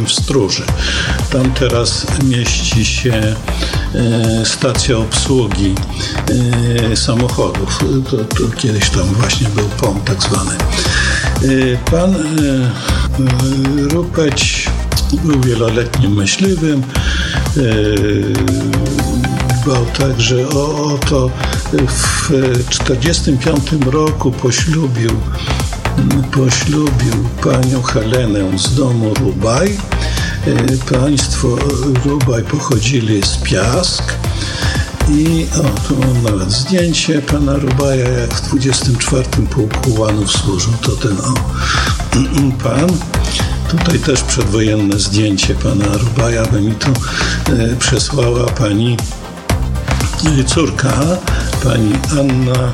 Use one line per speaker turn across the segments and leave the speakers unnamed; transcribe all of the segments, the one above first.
w Stróży. Tam teraz mieści się stacja obsługi samochodów. To kiedyś tam właśnie był POM tak zwany. Pan Rupeć był wieloletnim myśliwym. Dbał także o to. W 1945 roku poślubił panią Helenę z domu Rubaj. Państwo Rubaj pochodzili z Piask. I tu mam nawet zdjęcie pana Rubaja, jak w 24 Pułku Ułanów służył. To ten pan. Tutaj też przedwojenne zdjęcie pana Rubaja, by mi tu przesłała pani córka, pani Anna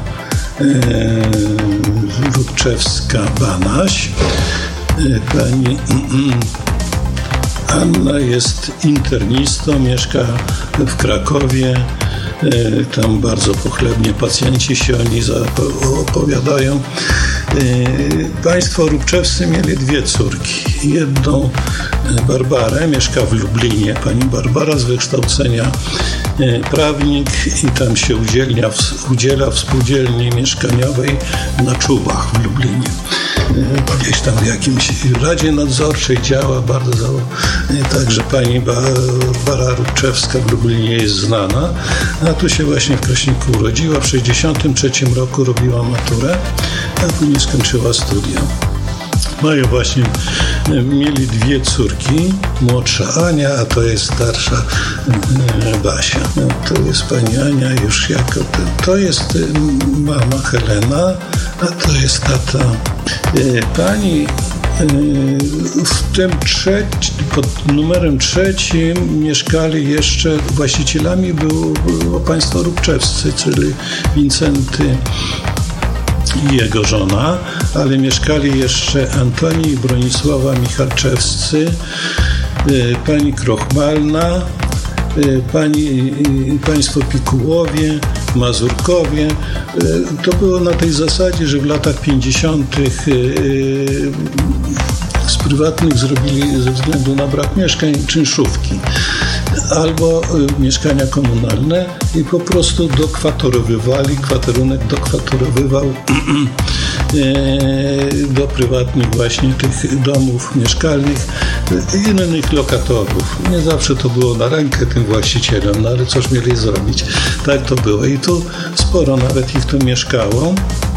Rubczewska-Banaś. Pani Anna jest internistą, mieszka w Krakowie. Tam bardzo pochlebnie pacjenci się o niej opowiadają. Państwo Rubczewscy mieli dwie córki. Jedną Barbarę, mieszka w Lublinie. Pani Barbara z wykształcenia prawnik i tam się udziela w spółdzielni mieszkaniowej na Czubach w Lublinie. Gdzieś tam w jakimś Radzie Nadzorczej działa bardzo. Także pani Barbara Rubczewska w Lublinie jest znana, a tu się właśnie w Kraśniku urodziła. W 1963 roku robiła maturę, a później skończyła studia. Mieli dwie córki, młodsza Ania, a to jest starsza Basia. To jest pani Ania już jako ten. To jest mama Helena, a to jest tata. Pani pod numerem 3 mieszkali jeszcze, właścicielami było państwo Rubczewscy, czyli Wincenty i jego żona, ale mieszkali jeszcze Antoni i Bronisława Michalczewscy, pani Krochmalna, państwo Pikułowie, Mazurkowie. To było na tej zasadzie, że w latach 50. z prywatnych zrobili ze względu na brak mieszkań czynszówki albo mieszkania komunalne i po prostu dokwaterowywali, kwaterunek dokwaterowywał do prywatnych właśnie tych domów mieszkalnych innych lokatorów. Nie zawsze to było na rękę tym właścicielom, no ale coś mieli zrobić. Tak to było i tu sporo nawet ich tu mieszkało.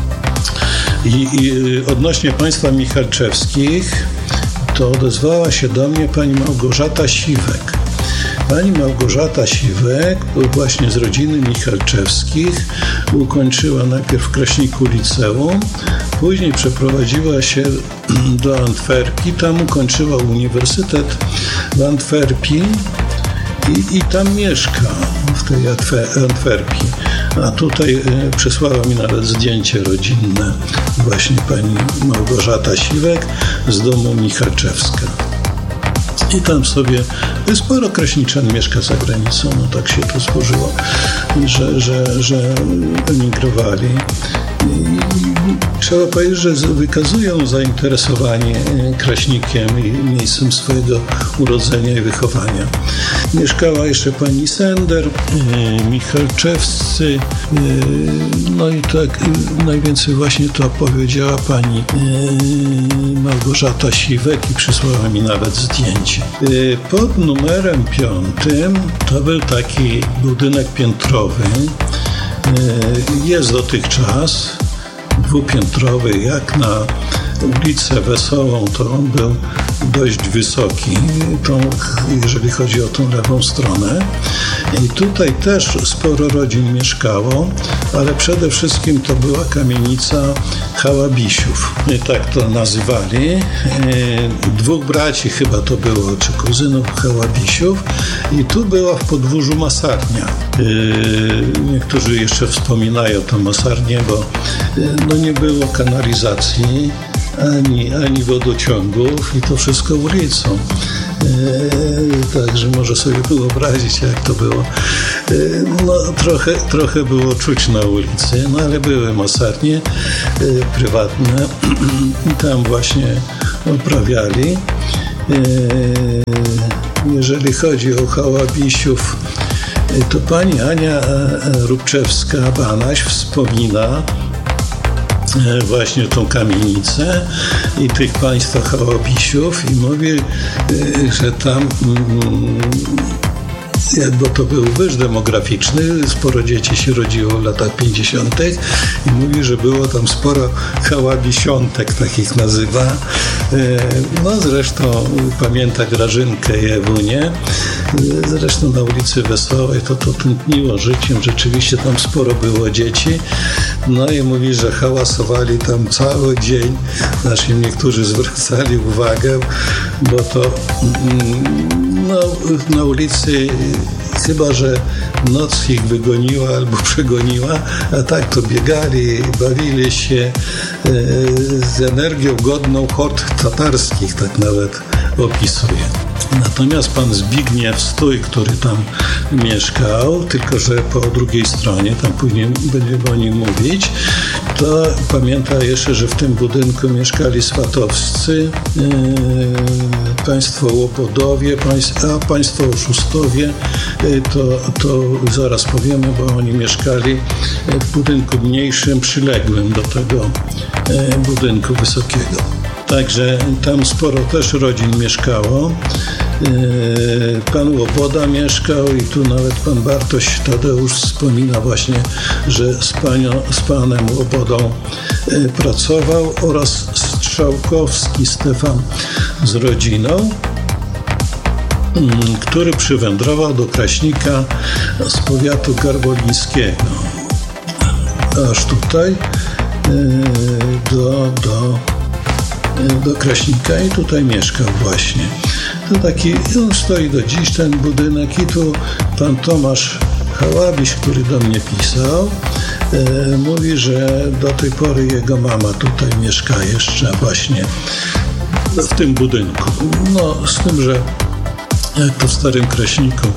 I odnośnie państwa Michalczewskich to odezwała się do mnie pani Małgorzata Siwek. Pani Małgorzata Siwek, właśnie z rodziny Michalczewskich, ukończyła najpierw w Kraśniku liceum, później przeprowadziła się do Antwerpii, tam ukończyła uniwersytet w Antwerpii i tam mieszka, w tej Antwerpii. A tutaj przesłała mi nawet zdjęcie rodzinne właśnie pani Małgorzata Siwek z domu Michalczewska. I tam sobie sporo Kraśniczan mieszka za granicą, no tak się to złożyło, że emigrowali. I trzeba powiedzieć, że wykazują zainteresowanie Kraśnikiem i miejscem swojego urodzenia i wychowania. Mieszkała jeszcze pani Sender, Michalczewscy, no i tak najwięcej właśnie to opowiedziała pani Małgorzata Siwek i przysłała mi nawet zdjęcie. Pod numerem 5 to był taki budynek piętrowy, jest dotychczas dwupiętrowy, jak na ulicę Wesołą, to on był dość wysoki, jeżeli chodzi o tą lewą stronę. I tutaj też sporo rodzin mieszkało, ale przede wszystkim to była kamienica Hałabisiów. Tak to nazywali. Dwóch braci chyba to było, czy kuzynów Hałabisiów. I tu była w podwórzu masarnia. Niektórzy jeszcze wspominają tę masarnię, bo nie było kanalizacji, ani wodociągów i to wszystko ulicą. Także może sobie wyobrazić, jak to było. No, trochę było czuć na ulicy, no ale były masarnie prywatne i tam właśnie uprawiali. jeżeli chodzi o Hałabisiów, to pani Ania Rubczewska-Banaś wspomina właśnie tą kamienicę i tych państwa Hałabisiów i mówi, że tam bo to był wyż demograficzny, sporo dzieci się rodziło w latach 50. i mówi, że było tam sporo hałabisiątek, takich nazywa. No zresztą pamięta Grażynkę i Ewunię. Zresztą na ulicy Wesołej to tętniło życiem, rzeczywiście tam sporo było dzieci. No i mówi, że hałasowali tam cały dzień, znaczy niektórzy zwracali uwagę, bo to na ulicy chyba, że noc ich wygoniła albo przegoniła, a tak to biegali, bawili się z energią godną hord tatarskich, tak nawet opisuje. Natomiast pan Zbigniew Stój, który tam mieszkał, tylko że po drugiej stronie, tam później będziemy o nim mówić, to pamięta jeszcze, że w tym budynku mieszkali Swatowscy, państwo Łobodowie, a państwo Oszustowie, to zaraz powiemy, bo oni mieszkali w budynku mniejszym, przyległym do tego budynku wysokiego. Także tam sporo też rodzin mieszkało. Pan Łoboda mieszkał i tu nawet pan Bartoś Tadeusz wspomina właśnie, że z panem Łobodą pracował oraz Strzałkowski Stefan z rodziną, który przywędrował do Kraśnika z powiatu garbolińskiego. Aż tutaj do Kraśnika i tutaj mieszkał właśnie. To taki, on stoi do dziś ten budynek i tu pan Tomasz Hałabiś, który do mnie pisał, mówi, że do tej pory jego mama tutaj mieszka jeszcze właśnie w tym budynku. No z tym, że jak to w Starym Kraśniku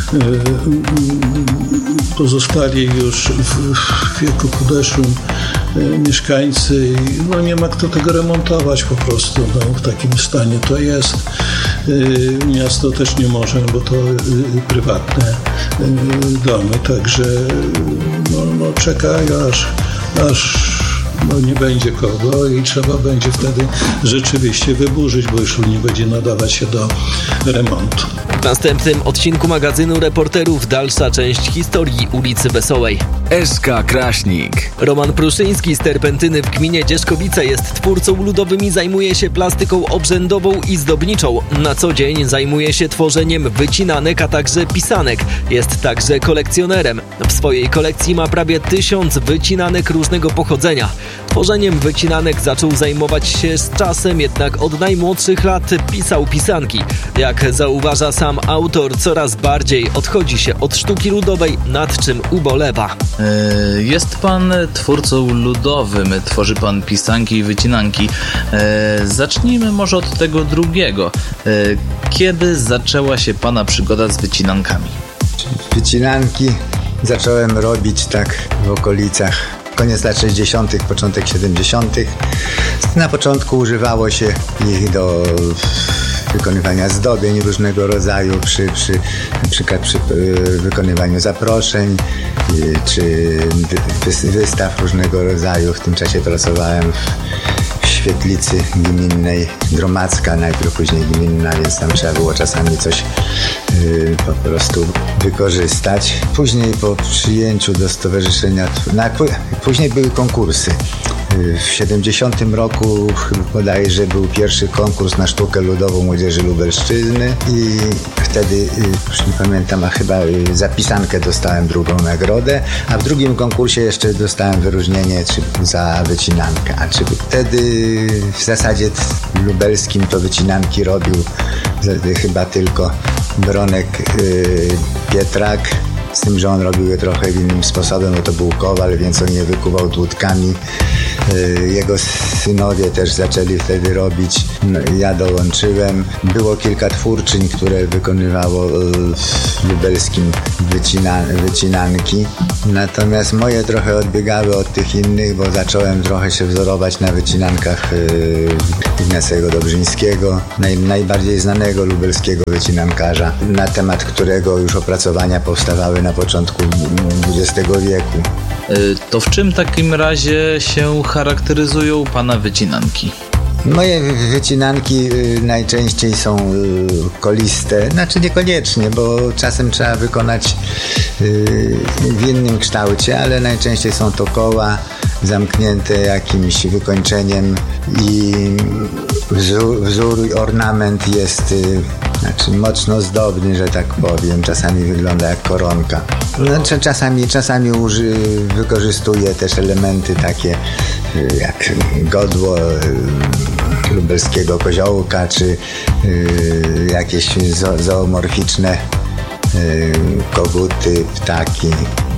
pozostali już w wieku podeszłym mieszkańcy, no nie ma kto tego remontować po prostu, no, w takim stanie to jest. Miasto też nie może, bo to prywatne domy, także no czekają aż nie będzie kogo i trzeba będzie wtedy rzeczywiście wyburzyć, bo już nie będzie nadawać się do remontu.
W następnym odcinku magazynu Reporterów dalsza część historii ulicy Wesołej.
SK Kraśnik.
Roman Pruszyński z Terpentyny w gminie Dzierzkowice jest twórcą ludowym i zajmuje się plastyką obrzędową i zdobniczą. Na co dzień zajmuje się tworzeniem wycinanek, a także pisanek. Jest także kolekcjonerem. W swojej kolekcji ma prawie 1000 wycinanek różnego pochodzenia. Tworzeniem wycinanek zaczął zajmować się z czasem, jednak od najmłodszych lat pisał pisanki. Jak zauważa sam autor, coraz bardziej odchodzi się od sztuki ludowej, nad czym ubolewa.
Jest pan twórcą ludowym, tworzy pan pisanki i wycinanki. Zacznijmy może od tego drugiego. Kiedy zaczęła się pana przygoda z wycinankami?
Wycinanki zacząłem robić tak w okolicach koniec lat 60., początek 70. Na początku używało się ich do wykonywania zdobień różnego rodzaju, na przykład przy wykonywaniu zaproszeń czy wystaw różnego rodzaju. W tym czasie pracowałem w świetlicy gminnej Gromadzka, najpierw później gminna, więc tam trzeba było czasami coś po prostu wykorzystać. Później po przyjęciu do stowarzyszenia, później były konkursy. W 70 roku bodajże był pierwszy konkurs na sztukę ludową młodzieży Lubelszczyzny i wtedy, już nie pamiętam, a chyba za pisankę dostałem drugą nagrodę, a w drugim konkursie jeszcze dostałem wyróżnienie za wycinankę. A wtedy w zasadzie lubelskim to wycinanki robił chyba tylko Bronek Pietrak, z tym, że on robił je trochę innym sposobem, bo to był kowal, więc on je wykuwał dłutkami Jego synowie też zaczęli wtedy robić. No, ja dołączyłem. Było kilka twórczyń, które wykonywało w lubelskim wycinanki. Natomiast moje trochę odbiegały od tych innych, bo zacząłem trochę się wzorować na wycinankach Ignacego Dobrzyńskiego, najbardziej znanego lubelskiego wycinankarza, na temat którego już opracowania powstawały na początku XX wieku.
To w czym w takim razie się charakteryzują pana wycinanki?
Moje wycinanki najczęściej są koliste, znaczy niekoniecznie, bo czasem trzeba wykonać w innym kształcie, ale najczęściej są to koła zamknięte jakimś wykończeniem i wzór i ornament jest mocno zdobny, że tak powiem. Czasami wygląda jak koronka. Znaczy, czasami wykorzystuję też elementy takie jak godło lubelskiego koziołka, czy jakieś zoomorficzne koguty, ptaki.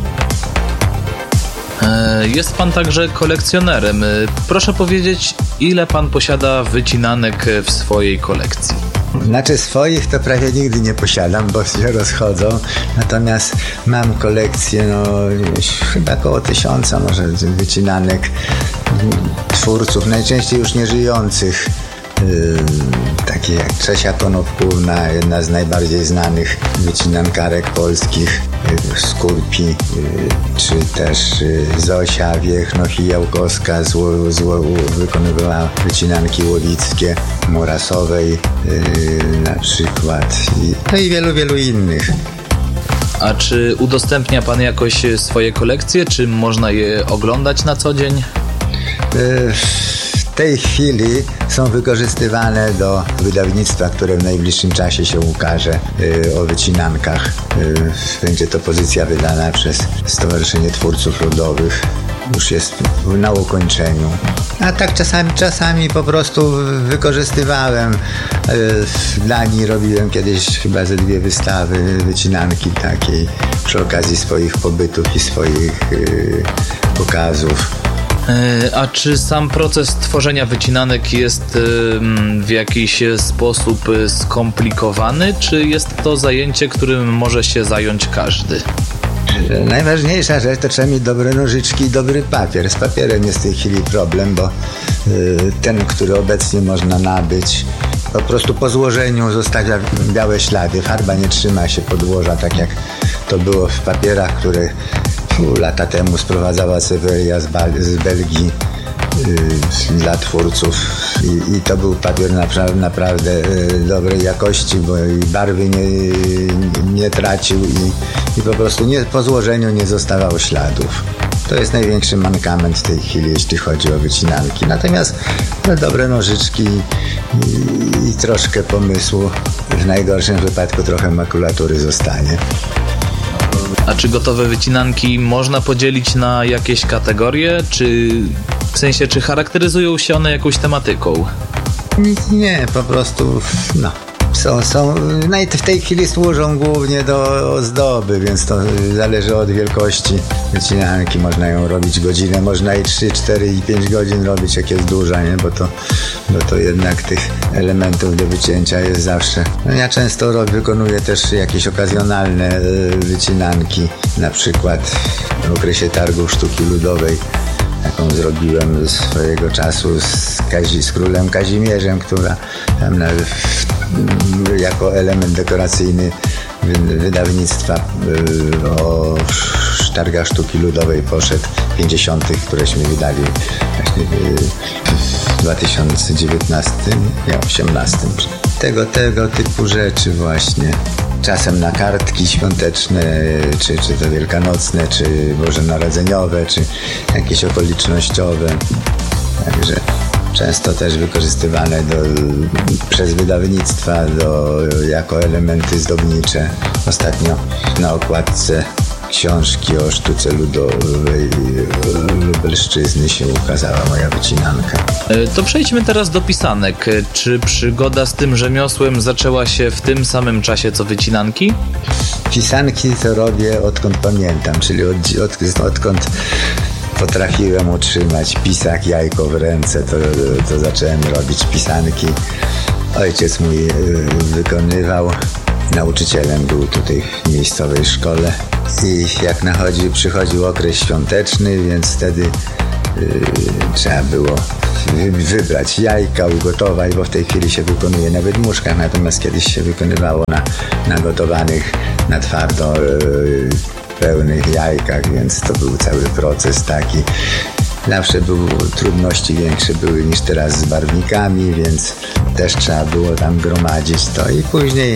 Jest pan także kolekcjonerem. Proszę powiedzieć, ile pan posiada wycinanek w swojej kolekcji?
Znaczy swoich to prawie nigdy nie posiadam, bo się rozchodzą. Natomiast mam kolekcję chyba około 1000 może wycinanek twórców, najczęściej już nieżyjących. Takie jak Czesia Konopkówna, jedna z najbardziej znanych wycinankarek polskich, Skurpi, czy też Zosia Wiechno-Hijałkowska wykonywała wycinanki łowickie, Morasowej na przykład, no i wielu innych.
A czy udostępnia pan jakoś swoje kolekcje, czy można je oglądać na co dzień?
W tej chwili są wykorzystywane do wydawnictwa, które w najbliższym czasie się ukaże, o wycinankach. Będzie to pozycja wydana przez Stowarzyszenie Twórców Ludowych. Już jest na ukończeniu. A tak czasami po prostu wykorzystywałem. W Danii robiłem kiedyś chyba ze 2 wystawy wycinanki takiej przy okazji swoich pobytów i swoich pokazów.
A czy sam proces tworzenia wycinanek jest w jakiś sposób skomplikowany, czy jest to zajęcie, którym może się zająć każdy?
Najważniejsza rzecz to trzeba mieć dobre nożyczki i dobry papier. Z papierem jest w tej chwili problem, bo ten, który obecnie można nabyć, po prostu po złożeniu zostawia białe ślady. Farba nie trzyma się podłoża, tak jak to było w papierach, które lata temu sprowadzała Severia z Belgii dla twórców i to był papier naprawdę dobrej jakości, bo i barwy nie tracił i po prostu po złożeniu nie zostawał śladów. To jest największy mankament w tej chwili, jeśli chodzi o wycinanki. Natomiast dobre nożyczki i troszkę pomysłu, w najgorszym wypadku trochę makulatury zostanie.
A czy gotowe wycinanki można podzielić na jakieś kategorie, czy charakteryzują się one jakąś tematyką?
Nie, po prostu są w tej chwili służą głównie do ozdoby, więc to zależy od wielkości wycinanki. Można ją robić godzinę, można i 3, 4 i 5 godzin robić, jak jest duża, nie? Bo to jednak tych elementów do wycięcia jest zawsze. Ja często wykonuję też jakieś okazjonalne wycinanki, na przykład w okresie Targów Sztuki Ludowej, jaką zrobiłem swojego czasu z królem Kazimierzem, która tam jako element dekoracyjny wydawnictwa o Targach Sztuki Ludowej poszedł w 50., któreśmy wydali właśnie w 2019, nie 18. Tego typu rzeczy właśnie. Czasem na kartki świąteczne, czy to wielkanocne, czy bożonarodzeniowe, czy jakieś okolicznościowe. Także często też wykorzystywane przez wydawnictwa jako elementy zdobnicze. Ostatnio na okładce książki o sztuce ludowej Lubelszczyzny się ukazała moja wycinanka.
To przejdźmy teraz do pisanek. Czy przygoda z tym rzemiosłem zaczęła się w tym samym czasie co wycinanki?
Pisanki to robię odkąd pamiętam, czyli odkąd potrafiłem utrzymać pisak, jajko w ręce, to zacząłem robić pisanki. Ojciec mój wykonywał, nauczycielem był tutaj w miejscowej szkole i jak przychodził okres świąteczny, więc wtedy trzeba było wybrać jajka, ugotować, bo w tej chwili się wykonuje na wydmuszkach, natomiast kiedyś się wykonywało na gotowanych, na twardo pełnych jajkach, więc to był cały proces taki. Zawsze trudności większe były niż teraz z barwnikami, więc też trzeba było tam gromadzić to i później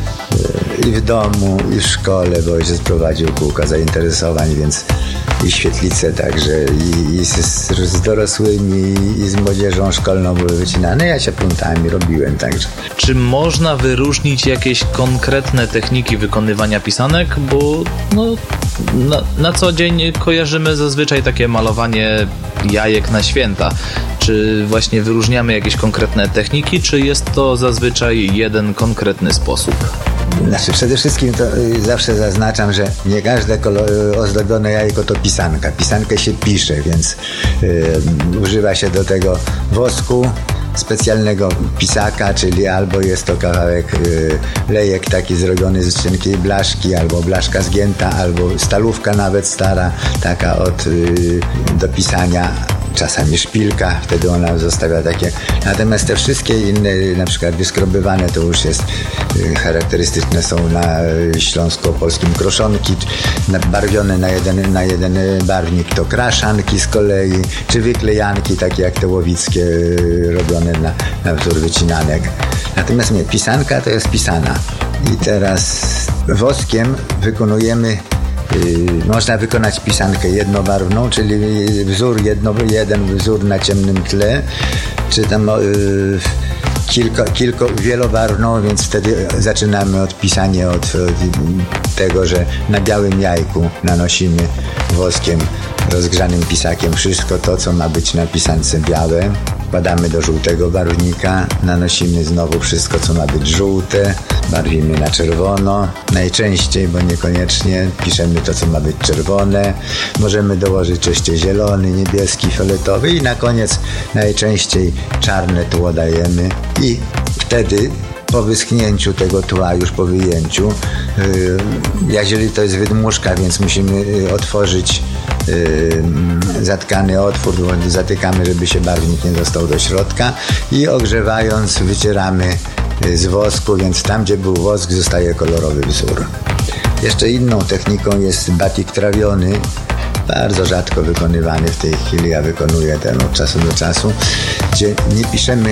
i w domu, i w szkole, bo ojciec prowadził kółka zainteresowań, więc i świetlice także i z dorosłymi, i z młodzieżą szkolną były wycinane. Ja się plątami robiłem także.
Czy można wyróżnić jakieś konkretne techniki wykonywania pisanek? Bo na co dzień kojarzymy zazwyczaj takie malowanie jajek na święta. Czy właśnie wyróżniamy jakieś konkretne techniki, czy jest to zazwyczaj jeden konkretny sposób?
Znaczy, przede wszystkim to zawsze zaznaczam, że nie każde ozdobione jajko to pisanka. Pisankę się pisze, więc używa się do tego wosku, specjalnego pisaka, czyli albo jest to kawałek lejek taki zrobiony z cienkiej blaszki, albo blaszka zgięta, albo stalówka nawet stara, taka do pisania. Czasami szpilka, wtedy ona zostawia takie. Natomiast te wszystkie inne, na przykład wyskrobywane, to już jest charakterystyczne są na śląsko-polskim kroszonki, barwione na jeden barwnik to kraszanki z kolei, czy wyklejanki, takie jak te łowickie, robione na wzór wycinanek. Natomiast nie, pisanka to jest pisana. I teraz woskiem wykonujemy. Można wykonać pisankę jednobarwną, czyli jeden wzór na ciemnym tle, czy tam wielobarwną, więc wtedy zaczynamy od pisania od tego, że na białym jajku nanosimy woskiem, rozgrzanym pisakiem wszystko to, co ma być na pisance białe. Wkładamy do żółtego barwnika, nanosimy znowu wszystko, co ma być żółte, barwimy na czerwono, najczęściej, bo niekoniecznie piszemy to, co ma być czerwone. Możemy dołożyć jeszcze zielony, niebieski, fioletowy i na koniec najczęściej czarne tło dajemy i wtedy po wyschnięciu tego tła, już po wyjęciu, jeżeli to jest wydmuszka, więc musimy otworzyć zatkany otwór, zatykamy, żeby się barwnik nie dostał do środka i ogrzewając wycieramy z wosku, więc tam, gdzie był wosk, zostaje kolorowy wzór. Jeszcze inną techniką jest batik trawiony, bardzo rzadko wykonywany w tej chwili, ja wykonuję ten od czasu do czasu, gdzie nie piszemy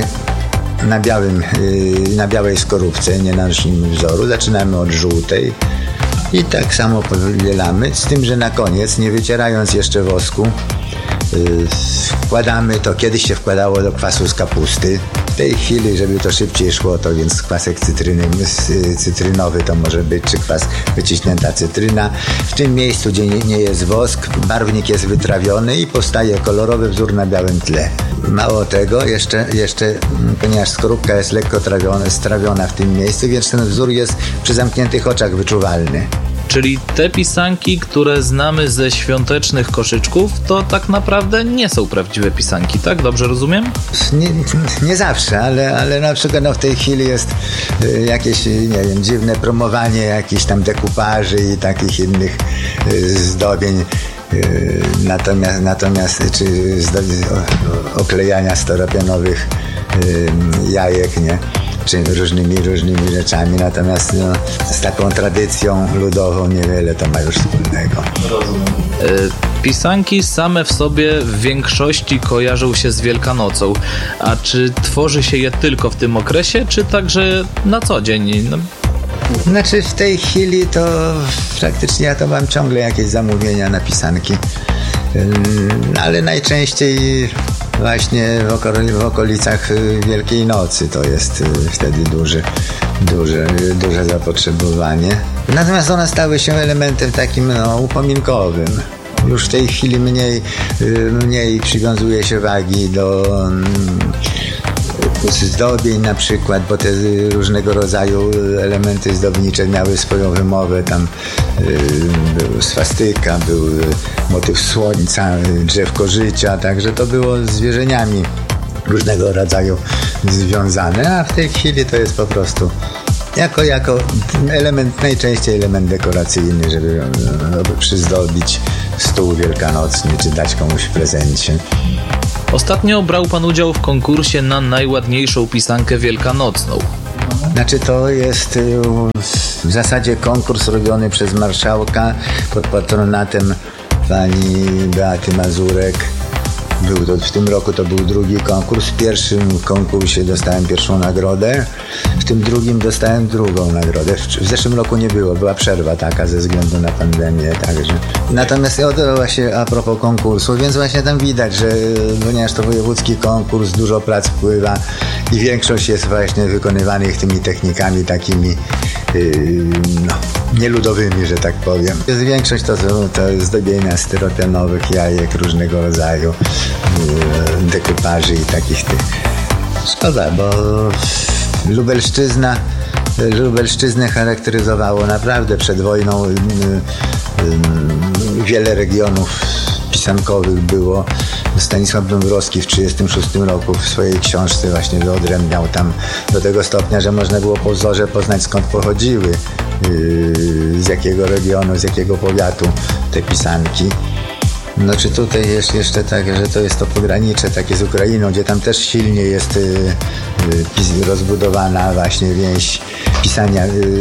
na białej skorupce, nie nanosimy wzoru, zaczynamy od żółtej i tak samo powielamy, z tym, że na koniec, nie wycierając jeszcze wosku, wkładamy to, kiedyś się wkładało do kwasu z kapusty. W tej chwili, żeby to szybciej szło, to więc kwasek cytrynowy to może być, czy kwas wyciśnięta cytryna. W tym miejscu, gdzie nie jest wosk, barwnik jest wytrawiony i powstaje kolorowy wzór na białym tle. Mało tego, jeszcze ponieważ skorupka jest lekko strawiona w tym miejscu, więc ten wzór jest przy zamkniętych oczach wyczuwalny.
Czyli te pisanki, które znamy ze świątecznych koszyczków, to tak naprawdę nie są prawdziwe pisanki, tak? Dobrze rozumiem?
Nie zawsze, ale na przykład w tej chwili jest jakieś, nie wiem, dziwne promowanie jakichś tam dekupaży i takich innych zdobień. Natomiast czy oklejania storopianowych jajek, nie? Czy różnymi rzeczami, natomiast z taką tradycją ludową niewiele to ma już wspólnego.
Pisanki same w sobie w większości kojarzą się z Wielkanocą, a czy tworzy się je tylko w tym okresie, czy także na co dzień?
Znaczy w tej chwili to praktycznie ja to mam ciągle jakieś zamówienia na pisanki, ale najczęściej właśnie w okolicach Wielkiej Nocy to jest wtedy duże zapotrzebowanie. Natomiast one stały się elementem takim upominkowym. Już w tej chwili mniej przywiązuje się wagi do zdobień na przykład, bo te różnego rodzaju elementy zdobnicze miały swoją wymowę. Tam był swastyka, był motyw słońca, drzewko życia, także to było z wierzeniami różnego rodzaju związane, a w tej chwili to jest po prostu jako element, najczęściej element dekoracyjny, żeby przyzdobić stół wielkanocny, czy dać komuś w prezencie.
Ostatnio brał pan udział w konkursie na najładniejszą pisankę wielkanocną.
Znaczy to jest w zasadzie konkurs robiony przez marszałka pod patronatem pani Beaty Mazurek. W tym roku to był drugi konkurs. W pierwszym konkursie dostałem pierwszą nagrodę, w tym drugim dostałem drugą nagrodę. W zeszłym roku nie było, była przerwa taka ze względu na pandemię, także. Natomiast właśnie a propos konkursu, więc właśnie tam widać, że ponieważ to wojewódzki konkurs, dużo prac wpływa i większość jest właśnie wykonywanych tymi technikami takimi nieludowymi, że tak powiem. Większość to są zdobienia styropianowych, jajek różnego rodzaju, dekupaży i takich tych. Szkoda, bo Lubelszczyznę charakteryzowało naprawdę przed wojną wiele regionów pisankowych było. Stanisław Dąbrowski w 1936 roku w swojej książce właśnie wyodrębniał tam do tego stopnia, że można było po wzorze poznać, skąd pochodziły, z jakiego regionu, z jakiego powiatu te pisanki. No czy tutaj jest jeszcze tak, że to jest to pogranicze takie z Ukrainą, gdzie tam też silnie jest rozbudowana właśnie więź pisania,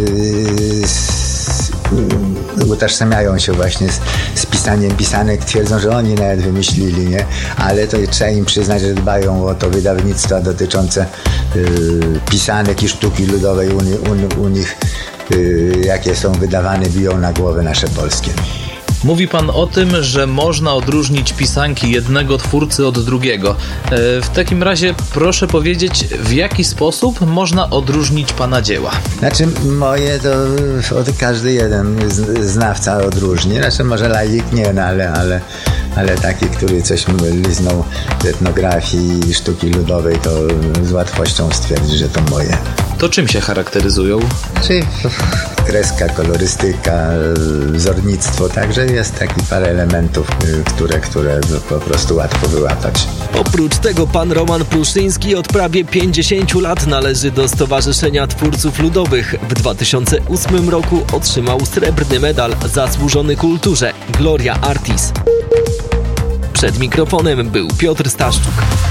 utożsamiają się właśnie z pisaniem pisanek, twierdzą, że oni nawet wymyślili, nie? Ale to trzeba im przyznać, że dbają o to wydawnictwa dotyczące pisanek i sztuki ludowej u nich, jakie są wydawane, biją na głowę nasze polskie.
Mówi pan o tym, że można odróżnić pisanki jednego twórcy od drugiego. W takim razie proszę powiedzieć, w jaki sposób można odróżnić pana dzieła?
Znaczy moje to każdy jeden znawca odróżni. Znaczy może laik nie, no ale taki, który coś liznął z etnografii i sztuki ludowej, to z łatwością stwierdzi, że to moje.
To czym się charakteryzują?
Czy kreska, kolorystyka, wzornictwo, także jest taki parę elementów, które po prostu łatwo wyłapać.
Oprócz tego pan Roman Pruszyński od prawie 50 lat należy do Stowarzyszenia Twórców Ludowych. W 2008 roku otrzymał srebrny medal zasłużony kulturze Gloria Artis. Przed mikrofonem był Piotr Staszczuk.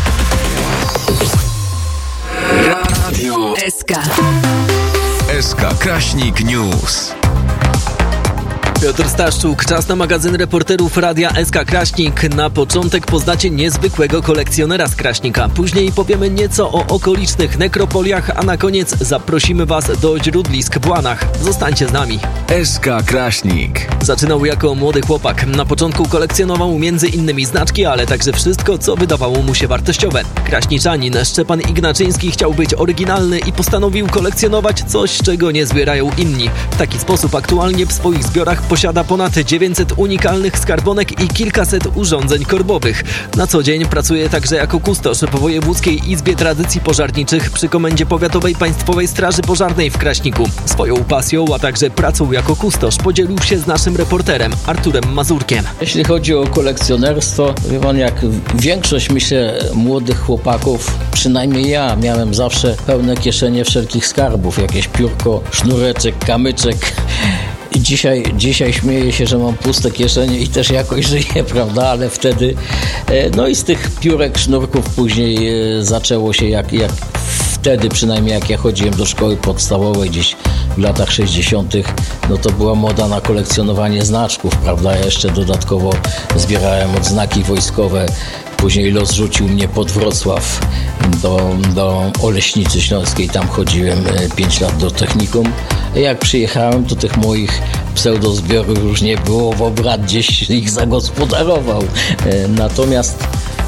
Radio SK. SK Kraśnik News.
Piotr Staszczuk, czas na magazyn reporterów Radia SK Kraśnik. Na początek poznacie niezwykłego kolekcjonera z Kraśnika. Później powiemy nieco o okolicznych nekropoliach, a na koniec zaprosimy Was do źródlisk w Łanach. Zostańcie z nami.
SK Kraśnik.
Zaczynał jako młody chłopak. Na początku kolekcjonował m.in. znaczki, ale także wszystko, co wydawało mu się wartościowe. Kraśniczanin Szczepan Ignaczyński chciał być oryginalny i postanowił kolekcjonować coś, czego nie zbierają inni. W taki sposób aktualnie w swoich zbiorach posiada ponad 900 unikalnych skarbonek i kilkaset urządzeń korbowych. Na co dzień pracuje także jako kustosz w Wojewódzkiej Izbie Tradycji Pożarniczych przy Komendzie Powiatowej Państwowej Straży Pożarnej w Kraśniku. Swoją pasją, a także pracą jako kustosz podzielił się z naszym reporterem Arturem Mazurkiem.
Jeśli chodzi o kolekcjonerstwo, wie pan, jak większość, myślę, młodych chłopaków, przynajmniej ja miałem zawsze pełne kieszenie wszelkich skarbów. Jakieś piórko, sznureczek, kamyczek. I dzisiaj śmieję się, że mam puste kieszenie i też jakoś żyję, prawda? Ale wtedy, no i z tych piórek, sznurków później zaczęło się wtedy, przynajmniej jak ja chodziłem do szkoły podstawowej gdzieś w latach 60., no to była moda na kolekcjonowanie znaczków, prawda? Ja jeszcze dodatkowo zbierałem odznaki wojskowe. Później los rzucił mnie pod Wrocław do Oleśnicy Śląskiej. Tam chodziłem 5 lat do technikum. Jak przyjechałem, to tych moich pseudozbiorów już nie było, bo brat gdzieś ich zagospodarował. Natomiast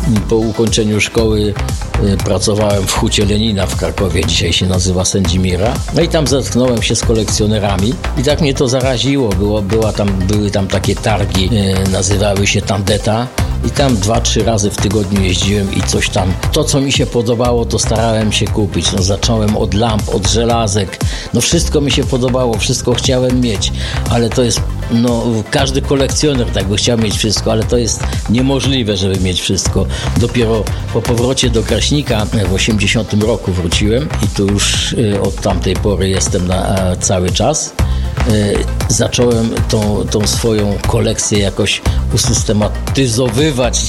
Po ukończeniu szkoły pracowałem w Hucie Lenina w Krakowie, dzisiaj się nazywa Sędzimira. No i tam zetknąłem się z kolekcjonerami i tak mnie to zaraziło. Były tam takie targi, nazywały się Tandeta. I tam 2-3 razy w tygodniu jeździłem i coś tam. To, co mi się podobało, to starałem się kupić. No, zacząłem od lamp, od żelazek. No wszystko mi się podobało, wszystko chciałem mieć. Ale to jest, każdy kolekcjoner tak by chciał mieć wszystko, ale to jest niemożliwe, żeby mieć wszystko. Dopiero po powrocie do Kraśnika w 80 roku wróciłem i tu już od tamtej pory jestem na cały czas. Zacząłem tą swoją kolekcję jakoś usystematyzowywać,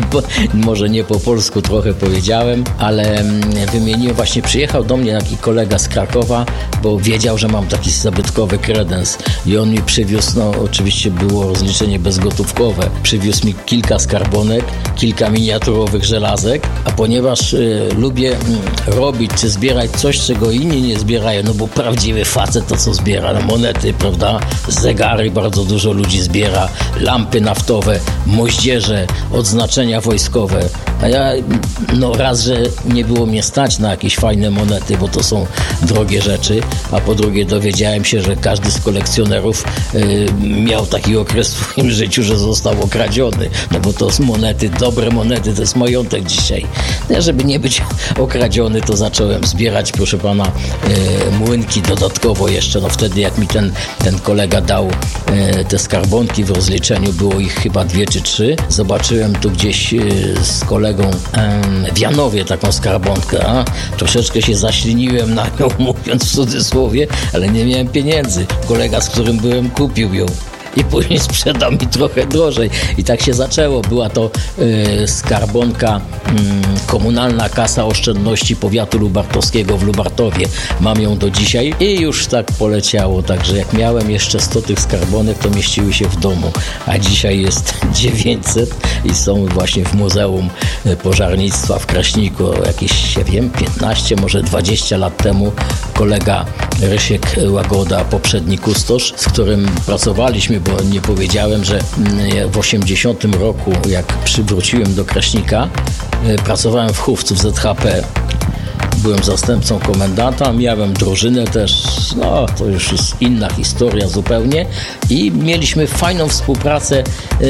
może nie po polsku trochę powiedziałem, ale wymieniłem, właśnie przyjechał do mnie taki kolega z Krakowa, bo wiedział, że mam taki zabytkowy kredens i on mi przywiózł, oczywiście było rozliczenie bezgotówkowe, przywiózł mi kilka skarbonek, kilka miniaturowych żelazek, a ponieważ lubię robić czy zbierać coś, czego inni nie zbierają, bo prawdziwy facet to co zbiera, monety, prawda, zegary bardzo dużo ludzi zbiera, lampy naftowe, moździerze, odznaczenia wojskowe, a ja raz, że nie było mnie stać na jakieś fajne monety, bo to są drogie rzeczy, a po drugie dowiedziałem się, że każdy z kolekcjonerów miał taki okres w swoim życiu, że został okradziony, bo to są monety, dobre monety, to jest majątek dzisiaj. Ja, żeby nie być okradziony, to zacząłem zbierać, proszę pana, młynki dodatkowo jeszcze, wtedy jak mi ten kolega dał te skarbonki w rozliczeniu, było ich chyba 2 czy 3. Zobaczyłem tu gdzieś z kolegą w Janowie taką skarbonkę, troszeczkę się zaśliniłem na nią, mówiąc w cudzysłowie, ale nie miałem pieniędzy. Kolega, z którym byłem, kupił ją i później sprzedał mi trochę drożej. I tak się zaczęło. Była to skarbonka Komunalna Kasa Oszczędności Powiatu Lubartowskiego w Lubartowie. Mam ją do dzisiaj i już tak poleciało. Także jak miałem jeszcze 100 tych skarbonek, to mieściły się w domu. A dzisiaj jest 900 i są właśnie w Muzeum Pożarnictwa w Kraśniku. Jakieś, 15, może 20 lat temu kolega Rysiek Łagoda, poprzedni kustosz, z którym pracowaliśmy, bo nie powiedziałem, że w 80 roku, jak przywróciłem do Kraśnika, pracowałem w Chówcu w ZHP. Byłem zastępcą komendanta, miałem drużynę też, to już jest inna historia zupełnie i mieliśmy fajną współpracę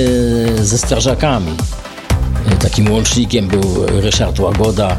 ze strażakami. Takim łącznikiem był Ryszard Łagoda,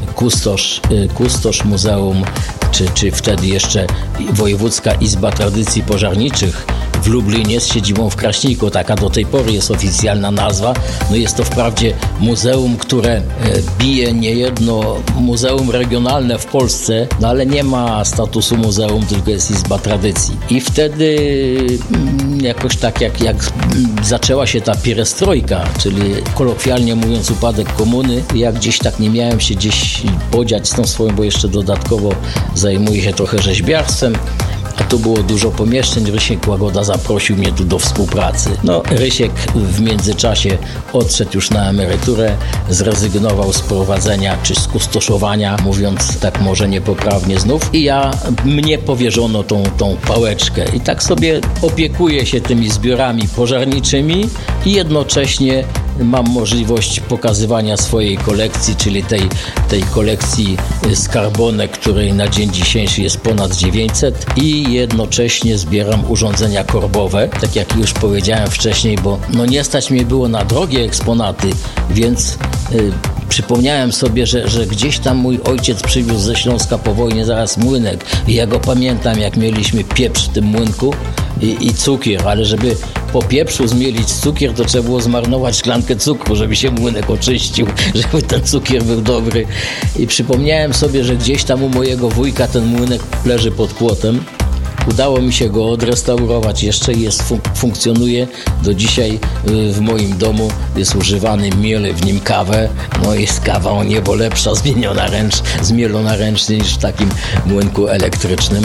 kustosz muzeum, czy wtedy jeszcze Wojewódzka Izba Tradycji Pożarniczych w Lublinie z siedzibą w Kraśniku. Taka do tej pory jest oficjalna nazwa. Jest to wprawdzie muzeum, które bije niejedno muzeum regionalne w Polsce, ale nie ma statusu muzeum, tylko jest Izba Tradycji. I wtedy jakoś tak jak zaczęła się ta pierestrojka, czyli kolokwialnie mówiąc upadek komuny, ja gdzieś tak nie miałem się gdzieś podziać z tą swoją, bo jeszcze dodatkowo zajmuję się trochę rzeźbiarstwem, a tu było dużo pomieszczeń. Rysiek Łagoda zaprosił mnie tu do współpracy. Rysiek w międzyczasie odszedł już na emeryturę, zrezygnował z prowadzenia czy z kustoszowania, mówiąc tak może niepoprawnie znów, i mnie powierzono tą pałeczkę i tak sobie opiekuję się tymi zbiorami pożarniczymi i jednocześnie mam możliwość pokazywania swojej kolekcji, czyli tej kolekcji skarbonek, której na dzień dzisiejszy jest ponad 900, i jednocześnie zbieram urządzenia korbowe, tak jak już powiedziałem wcześniej, bo nie stać mnie było na drogie eksponaty, więc przypomniałem sobie, że gdzieś tam mój ojciec przywiózł ze Śląska po wojnie zaraz młynek i ja go pamiętam, jak mieliśmy pieprz w tym młynku i cukier, ale żeby po pieprzu zmielić cukier, to trzeba było zmarnować szklankę cukru, żeby się młynek oczyścił, żeby ten cukier był dobry. I przypomniałem sobie, że gdzieś tam u mojego wujka ten młynek leży pod płotem. Udało mi się go odrestaurować jeszcze i funkcjonuje do dzisiaj w moim domu. Jest używany, mielę w nim kawę. Jest kawa o niebo lepsza, zmielona ręcznie niż w takim młynku elektrycznym.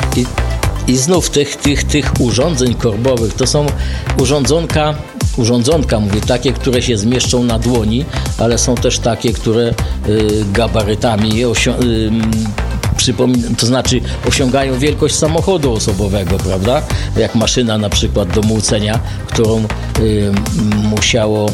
I znów tych urządzeń korbowych to są urządzonka, mówię, takie, które się zmieszczą na dłoni, ale są też takie, które gabarytami to znaczy osiągają wielkość samochodu osobowego, prawda? Jak maszyna na przykład do młócenia, którą musiało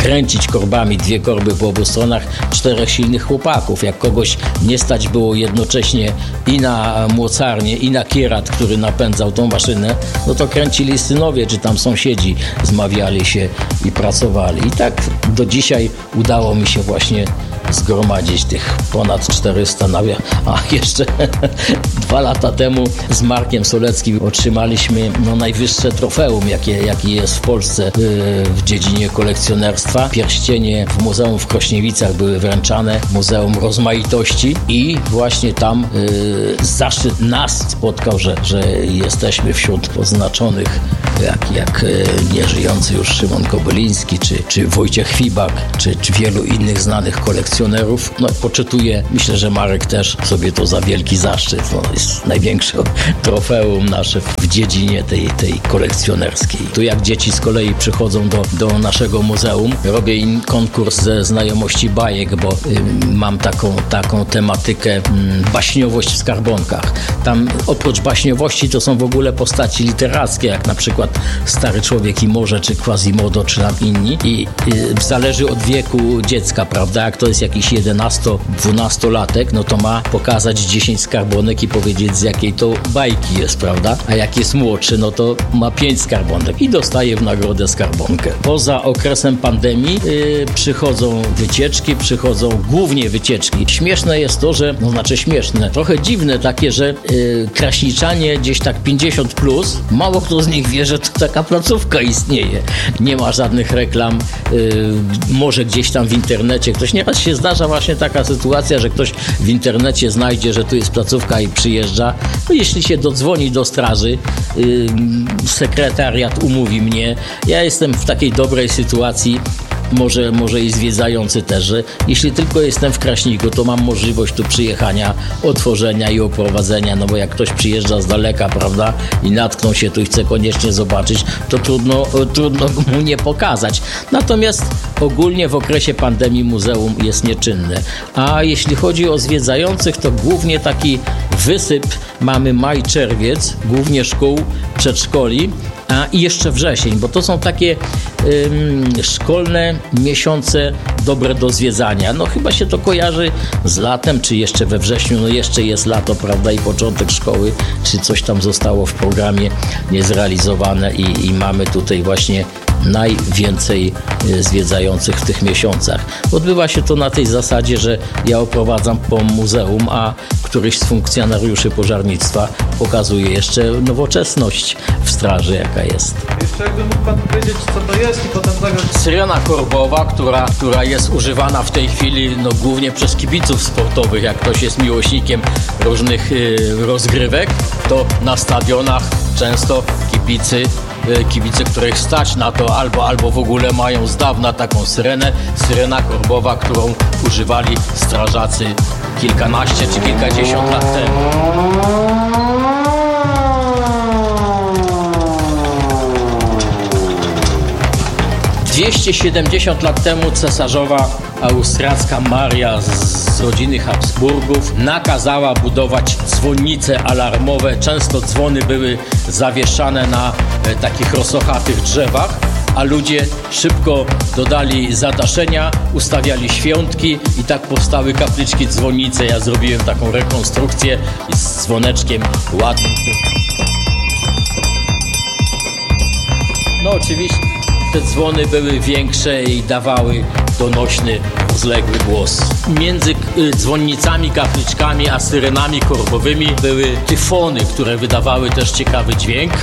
kręcić korbami, 2 korby po obu stronach, 4 silnych chłopaków. Jak kogoś nie stać było jednocześnie i na mocarnię, i na kierat, który napędzał tą maszynę, no to kręcili synowie, czy tam sąsiedzi zmawiali się i pracowali. I tak do dzisiaj udało mi się właśnie zgromadzić tych ponad 400 a jeszcze 2 lata temu z Markiem Soleckim otrzymaliśmy najwyższe trofeum, jakie jest w Polsce w dziedzinie kolekcjonerstwa. Pierścienie w Muzeum w Krośniewicach były wręczane, Muzeum Rozmaitości, i właśnie tam zaszczyt nas spotkał, że jesteśmy wśród oznaczonych jak nieżyjący już Szymon Kobyliński, czy Wojciech Fibak, czy wielu innych znanych kolekcjonerów. No, poczytuję, myślę, że Marek też sobie to za wielki zaszczyt. No, jest największe trofeum nasze w dziedzinie tej kolekcjonerskiej. Tu jak dzieci z kolei przychodzą do naszego muzeum, robię im konkurs ze znajomości bajek, bo mam taką tematykę baśniowość w skarbonkach. Tam oprócz baśniowości to są w ogóle postaci literackie, jak na przykład Stary Człowiek i Morze, czy Quasimodo, czy tam inni. I zależy od wieku dziecka, prawda? Jak to jest jakiś 11-12-latek, no to ma pokazać 10 skarbonek i powiedzieć, z jakiej to bajki jest, prawda? A jak jest młodszy, no to ma 5 skarbonek i dostaje w nagrodę skarbonkę. Poza okresem pandemii przychodzą wycieczki, głównie wycieczki. Śmieszne jest to, że, śmieszne, trochę dziwne takie, że kraśniczanie gdzieś tak 50+, mało kto z nich wie, że to taka placówka istnieje. Nie ma żadnych reklam, może gdzieś tam w internecie ktoś, nieraz się zdarza właśnie taka sytuacja, że ktoś w internecie znajdzie, że tu jest placówka i przyjeżdża. No jeśli się dodzwoni do straży, sekretariat umówi mnie. Ja jestem w takiej dobrej sytuacji, może i zwiedzający też, że jeśli tylko jestem w Kraśniku, to mam możliwość tu przyjechania, otworzenia i oprowadzenia, no bo jak ktoś przyjeżdża z daleka, prawda, i natknął się tu i chce koniecznie zobaczyć, to trudno mu nie pokazać. Natomiast ogólnie w okresie pandemii muzeum jest nieczynne. A jeśli chodzi o zwiedzających, to głównie taki wysyp mamy maj-czerwiec, głównie szkół, przedszkoli, i jeszcze wrzesień, bo to są takie szkolne miesiące dobre do zwiedzania. No chyba się to kojarzy z latem, czy jeszcze we wrześniu, no jeszcze jest lato, prawda, i początek szkoły, czy coś tam zostało w programie niezrealizowane i mamy tutaj właśnie najwięcej zwiedzających w tych miesiącach. Odbywa się to na tej zasadzie, że ja oprowadzam po muzeum, a któryś z funkcjonariuszy pożarnictwa pokazuje jeszcze nowoczesność w straży, jaka jest.
Jeszcze jakby mógł Pan powiedzieć, co to jest i potem zagrać.
Syrena korbowa, która jest używana w tej chwili głównie przez kibiców sportowych. Jak ktoś jest miłośnikiem różnych rozgrywek, to na stadionach często kibice, których stać na to, albo w ogóle mają z dawna taką syrena korbowa, którą używali strażacy kilkanaście czy kilkadziesiąt lat temu. 270 lat temu cesarzowa austriacka Maria z rodziny Habsburgów nakazała budować dzwonnice alarmowe. Często dzwony były zawieszane na takich rosochatych drzewach, a ludzie szybko dodali zadaszenia, ustawiali świątki i tak powstały kapliczki, dzwonnice. Ja zrobiłem taką rekonstrukcję z dzwoneczkiem ładnym. No oczywiście te dzwony były większe i dawały donośny, rozległy głos. Między dzwonnicami, kapliczkami a syrenami korbowymi były tyfony, które wydawały też ciekawy dźwięk.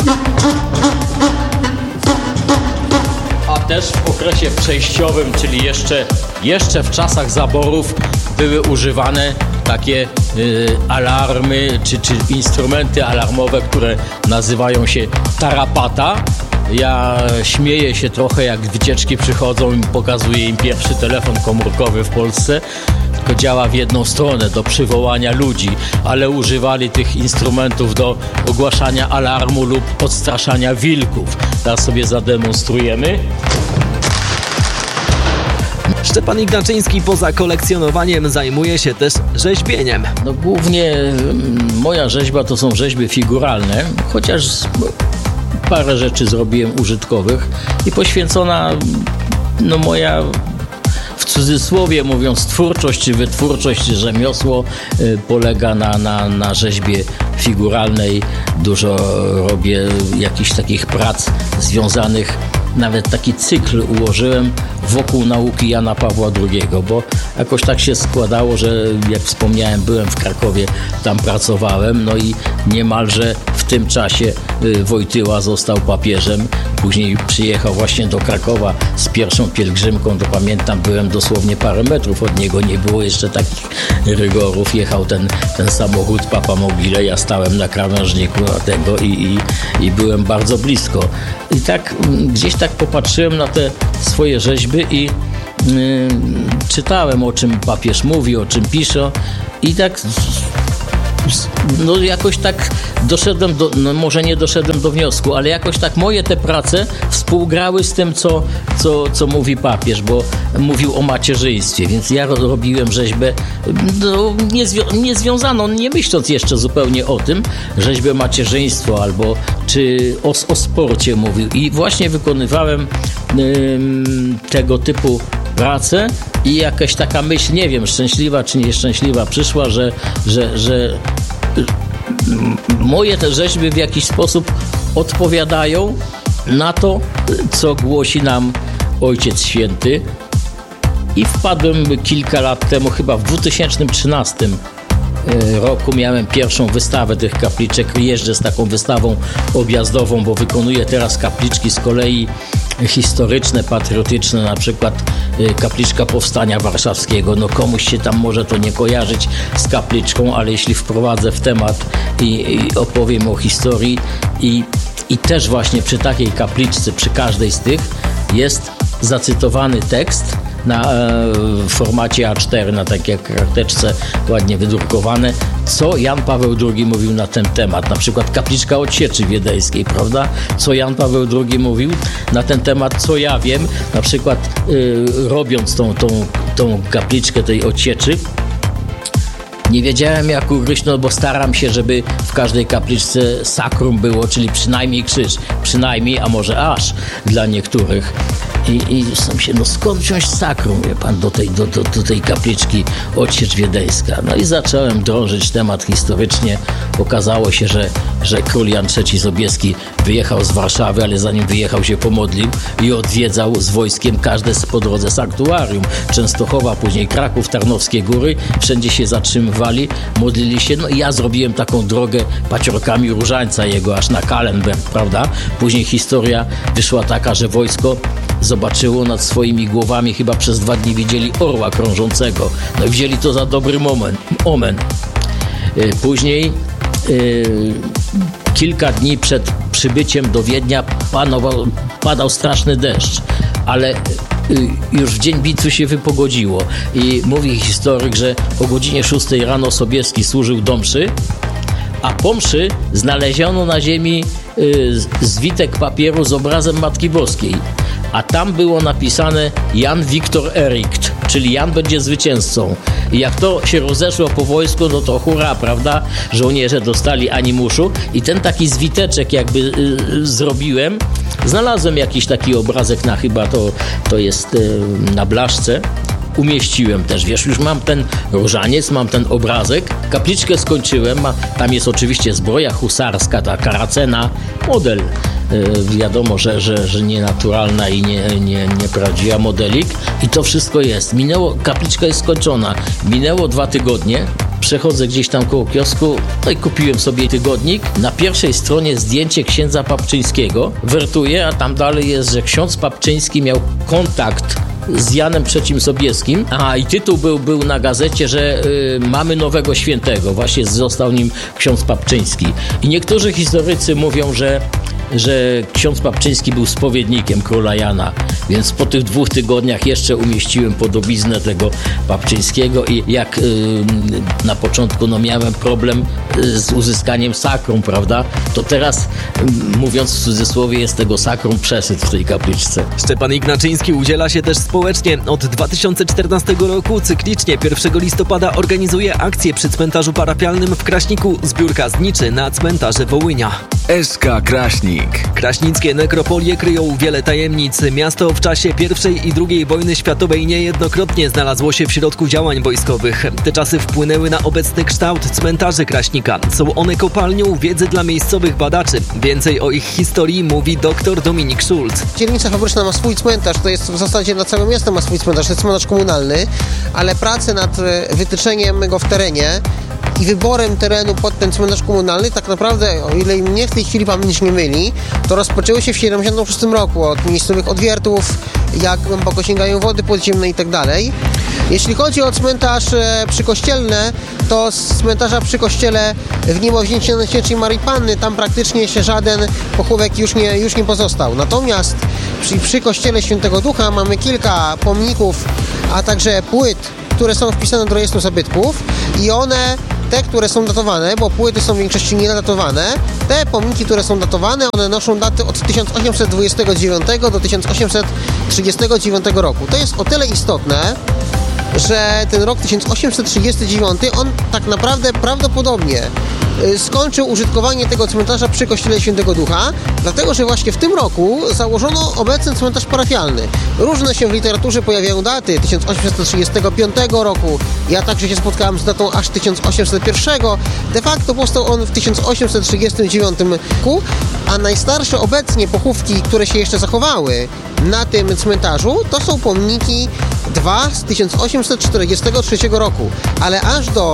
A też w okresie przejściowym, czyli jeszcze w czasach zaborów, były używane takie alarmy czy instrumenty alarmowe, które nazywają się tarapata. Ja śmieję się trochę, jak wycieczki przychodzą i pokazuję im pierwszy telefon komórkowy w Polsce. Tylko działa w jedną stronę, do przywołania ludzi, ale używali tych instrumentów do ogłaszania alarmu lub odstraszania wilków. Teraz sobie zademonstrujemy.
Szczepan Ignaczyński poza kolekcjonowaniem zajmuje się też rzeźbieniem.
No głównie moja rzeźba to są rzeźby figuralne, chociaż parę rzeczy zrobiłem użytkowych i poświęcona moja, w cudzysłowie mówiąc, twórczość czy wytwórczość, rzemiosło polega na rzeźbie figuralnej. Dużo robię jakichś takich prac związanych, nawet taki cykl ułożyłem wokół nauki Jana Pawła II, bo jakoś tak się składało, że jak wspomniałem, byłem w Krakowie, tam pracowałem, no i niemalże w tym czasie Wojtyła został papieżem. Później przyjechał właśnie do Krakowa z pierwszą pielgrzymką, to pamiętam, byłem dosłownie parę metrów od niego, nie było jeszcze takich rygorów. Jechał ten samochód Papa Mobile, ja stałem na krawężniku tego i byłem bardzo blisko. I tak gdzieś tak popatrzyłem na te swoje rzeźby i czytałem, o czym papież mówi, o czym pisze i tak jakoś tak doszedłem może nie doszedłem do wniosku, ale jakoś tak moje te prace współgrały z tym, co mówi papież, bo mówił o macierzyństwie, więc ja robiłem rzeźbę niezwiązaną, nie myśląc jeszcze zupełnie o tym, rzeźbę macierzyństwo albo czy o sporcie mówił i właśnie wykonywałem tego typu pracę i jakaś taka myśl, nie wiem, szczęśliwa czy nieszczęśliwa przyszła, że moje te rzeźby w jakiś sposób odpowiadają na to, co głosi nam Ojciec Święty. I wpadłem kilka lat temu, chyba w 2013 roku miałem pierwszą wystawę tych kapliczek. Jeżdżę z taką wystawą objazdową, bo wykonuję teraz kapliczki z kolei historyczne, patriotyczne, na przykład kapliczka Powstania Warszawskiego. No komuś się tam może to nie kojarzyć z kapliczką, ale jeśli wprowadzę w temat i opowiem o historii i też właśnie przy takiej kapliczce, przy każdej z tych jest zacytowany tekst w formacie A4, na takiej karteczce ładnie wydrukowane, co Jan Paweł II mówił na ten temat. Na przykład kapliczka Odsieczy Wiedeńskiej, prawda? Co Jan Paweł II mówił na ten temat, co ja wiem, na przykład robiąc tą kapliczkę tej Odsieczy, nie wiedziałem jak ugryźć, bo staram się, żeby w każdej kapliczce sakrum było, czyli przynajmniej krzyż, przynajmniej, a może aż dla niektórych. I się, skąd wziąć sakrum, wie pan, do tej kapliczki Odsiecz Wiedeńska. No i zacząłem drążyć temat historycznie. Okazało się, że król Jan III Sobieski wyjechał z Warszawy, ale zanim wyjechał się pomodlił i odwiedzał z wojskiem każde po drodze sanktuarium. Częstochowa, później Kraków, Tarnowskie Góry. Wszędzie się zatrzymywali, modlili się. No i ja zrobiłem taką drogę paciorkami różańca jego aż na Kalenberg, prawda? Później historia wyszła taka, że wojsko zobaczyło nad swoimi głowami, chyba przez 2 dni widzieli orła krążącego. No i wzięli to za dobry omen. Później kilka dni przed przybyciem do Wiednia padał straszny deszcz, ale już w dzień bitwy się wypogodziło i mówi historyk, że o godzinie 6 rano Sobieski służył do mszy, a po mszy znaleziono na ziemi zwitek papieru z obrazem Matki Boskiej, a tam było napisane Jan Wiktor Erikt, czyli Jan będzie zwycięzcą. I jak to się rozeszło po wojsku, no to hurra, prawda? Żołnierze dostali animuszu i ten taki zwiteczek jakby zrobiłem. Znalazłem jakiś taki obrazek chyba to jest na blaszce. Umieściłem też, wiesz, już mam ten różaniec, mam ten obrazek, kapliczkę skończyłem, tam jest oczywiście zbroja husarska, ta karacena, model, wiadomo, że nie naturalna i nieprawdziwa, modelik i to wszystko jest. Kapliczka jest skończona, minęło 2 tygodnie, przechodzę gdzieś tam koło kiosku, no i kupiłem sobie tygodnik. Na pierwszej stronie zdjęcie księdza Papczyńskiego, wertuję, a tam dalej jest, że ksiądz Papczyński miał kontakt z Janem III Sobieskim. I tytuł był na gazecie, że mamy nowego świętego. Właśnie został nim ksiądz Papczyński. I niektórzy historycy mówią, że ksiądz Papczyński był spowiednikiem króla Jana, więc po tych 2 tygodniach jeszcze umieściłem podobiznę tego Papczyńskiego i jak na początku miałem problem z uzyskaniem sakrum, prawda, to teraz, mówiąc w cudzysłowie, jest tego sakrum przesyt w tej kapliczce.
Szczepan Ignaczyński udziela się też społecznie. Od 2014 roku cyklicznie 1 listopada organizuje akcję przy cmentarzu parafialnym w Kraśniku, zbiórka zniczy na cmentarze Wołynia.
SK Kraśnik. Kraśnik.
Kraśnickie nekropolie kryją wiele tajemnic. Miasto w czasie I i II wojny światowej niejednokrotnie znalazło się w środku działań wojskowych. Te czasy wpłynęły na obecny kształt cmentarzy Kraśnika. Są one kopalnią wiedzy dla miejscowych badaczy. Więcej o ich historii mówi dr Dominik Schulz.
Dzielnica Fabryczna ma swój cmentarz, to jest w zasadzie dla całego miasta ma swój cmentarz, to jest cmentarz komunalny, ale prace nad wytyczeniem go w terenie i wyborem terenu pod ten cmentarz komunalny tak naprawdę, o ile mnie w tej chwili pamięć nie myli, to rozpoczęły się w 1976 roku od miejscowych odwiertów, jak głęboko sięgają wody podziemne i tak dalej. Jeśli chodzi o cmentarz przykościelny, to z cmentarza przy kościele w Niemowzięcie Najświętszej Maryi Panny tam praktycznie się żaden pochówek już nie pozostał. Natomiast przy kościele Świętego Ducha mamy kilka pomników, a także płyt, które są wpisane do rejestru zabytków i one, te, które są datowane, bo płyty są w większości niedatowane, te pomniki, które są datowane, one noszą daty od 1829 do 1839 roku. To jest o tyle istotne, że ten rok 1839, on tak naprawdę prawdopodobnie skończył użytkowanie tego cmentarza przy kościele Świętego Ducha, dlatego że właśnie w tym roku założono obecny cmentarz parafialny. Różne się w literaturze pojawiają daty 1835 roku, ja także się spotkałem z datą aż 1801. De facto powstał on w 1839 roku, a najstarsze obecnie pochówki, które się jeszcze zachowały na tym cmentarzu, to są pomniki dwa z 1843 roku, ale aż do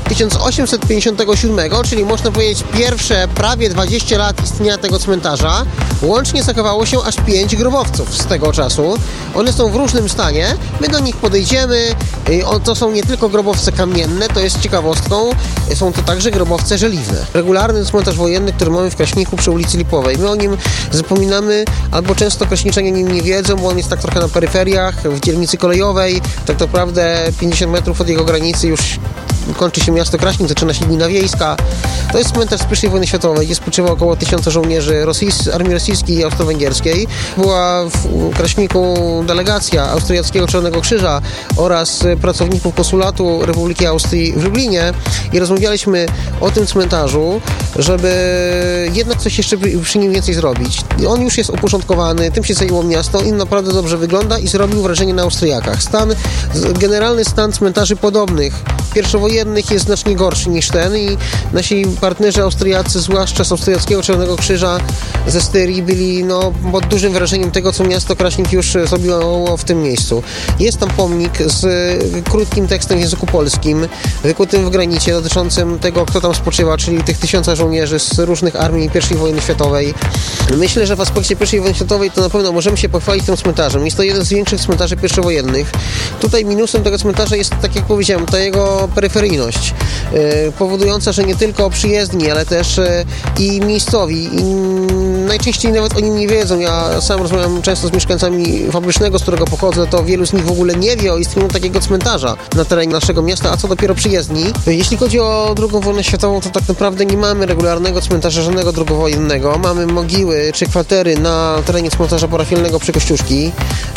1857, czyli można powiedzieć pierwsze prawie 20 lat istnienia tego cmentarza, łącznie zachowało się aż 5 grobowców z tego czasu. One są w różnym stanie, my do nich podejdziemy, to są nie tylko grobowce kamienne, to jest ciekawostką, są to także grobowce żeliwne. Regularny cmentarz wojenny, który mamy w Kraśniku przy ulicy Lipowej, my o nim zapominamy, albo często kraśniczanie o nim nie wiedzą, bo on jest tak trochę na peryferiach, w dzielnicy kolejowej, tak naprawdę 50 metrów od jego granicy już kończy się miasto Kraśnik, zaczyna się gmina wiejska. To jest cmentarz z I wojny światowej, gdzie spoczywa około 1000 żołnierzy armii rosyjskiej i austro-węgierskiej. Była w Kraśniku delegacja Austriackiego Czarnego Krzyża oraz pracowników konsulatu Republiki Austrii w Lublinie i rozmawialiśmy o tym cmentarzu, żeby jednak coś jeszcze przy nim więcej zrobić. On już jest uporządkowany, tym się zajęło miasto i naprawdę dobrze wygląda i zrobił wrażenie na Austriakach. Generalny stan cmentarzy podobnych pierwszowojennych jest znacznie gorszy niż ten i nasi partnerzy austriacy, zwłaszcza z Austriackiego Czarnego Krzyża ze Styrii, byli pod dużym wrażeniem tego, co miasto Kraśnik już zrobiło w tym miejscu. Jest tam pomnik z krótkim tekstem w języku polskim, wykutym w granicie, dotyczącym tego, kto tam spoczywa, czyli tych 1000 żołnierzy z różnych armii I wojny światowej. Myślę, że w aspekcie I wojny światowej to na pewno możemy się pochwalić tym cmentarzem. Jest to jeden z większych cmentarzy pierwszowojennych. Tutaj minusem tego cmentarza jest, tak jak powiedziałem, ta jego peryferyjność, powodująca, że nie tylko przyjezdni, ale też i miejscowi. I najczęściej nawet o nim nie wiedzą. Ja sam rozmawiam często z mieszkańcami Fabrycznego, z którego pochodzę, to wielu z nich w ogóle nie wie o istnieniu takiego cmentarza na terenie naszego miasta, a co dopiero przyjezdni. Jeśli chodzi o II wojnę światową, to tak naprawdę nie mamy regularnego cmentarza żadnego drugowojennego. Mamy mogiły czy kwatery na terenie cmentarza parafialnego przy Kościuszki.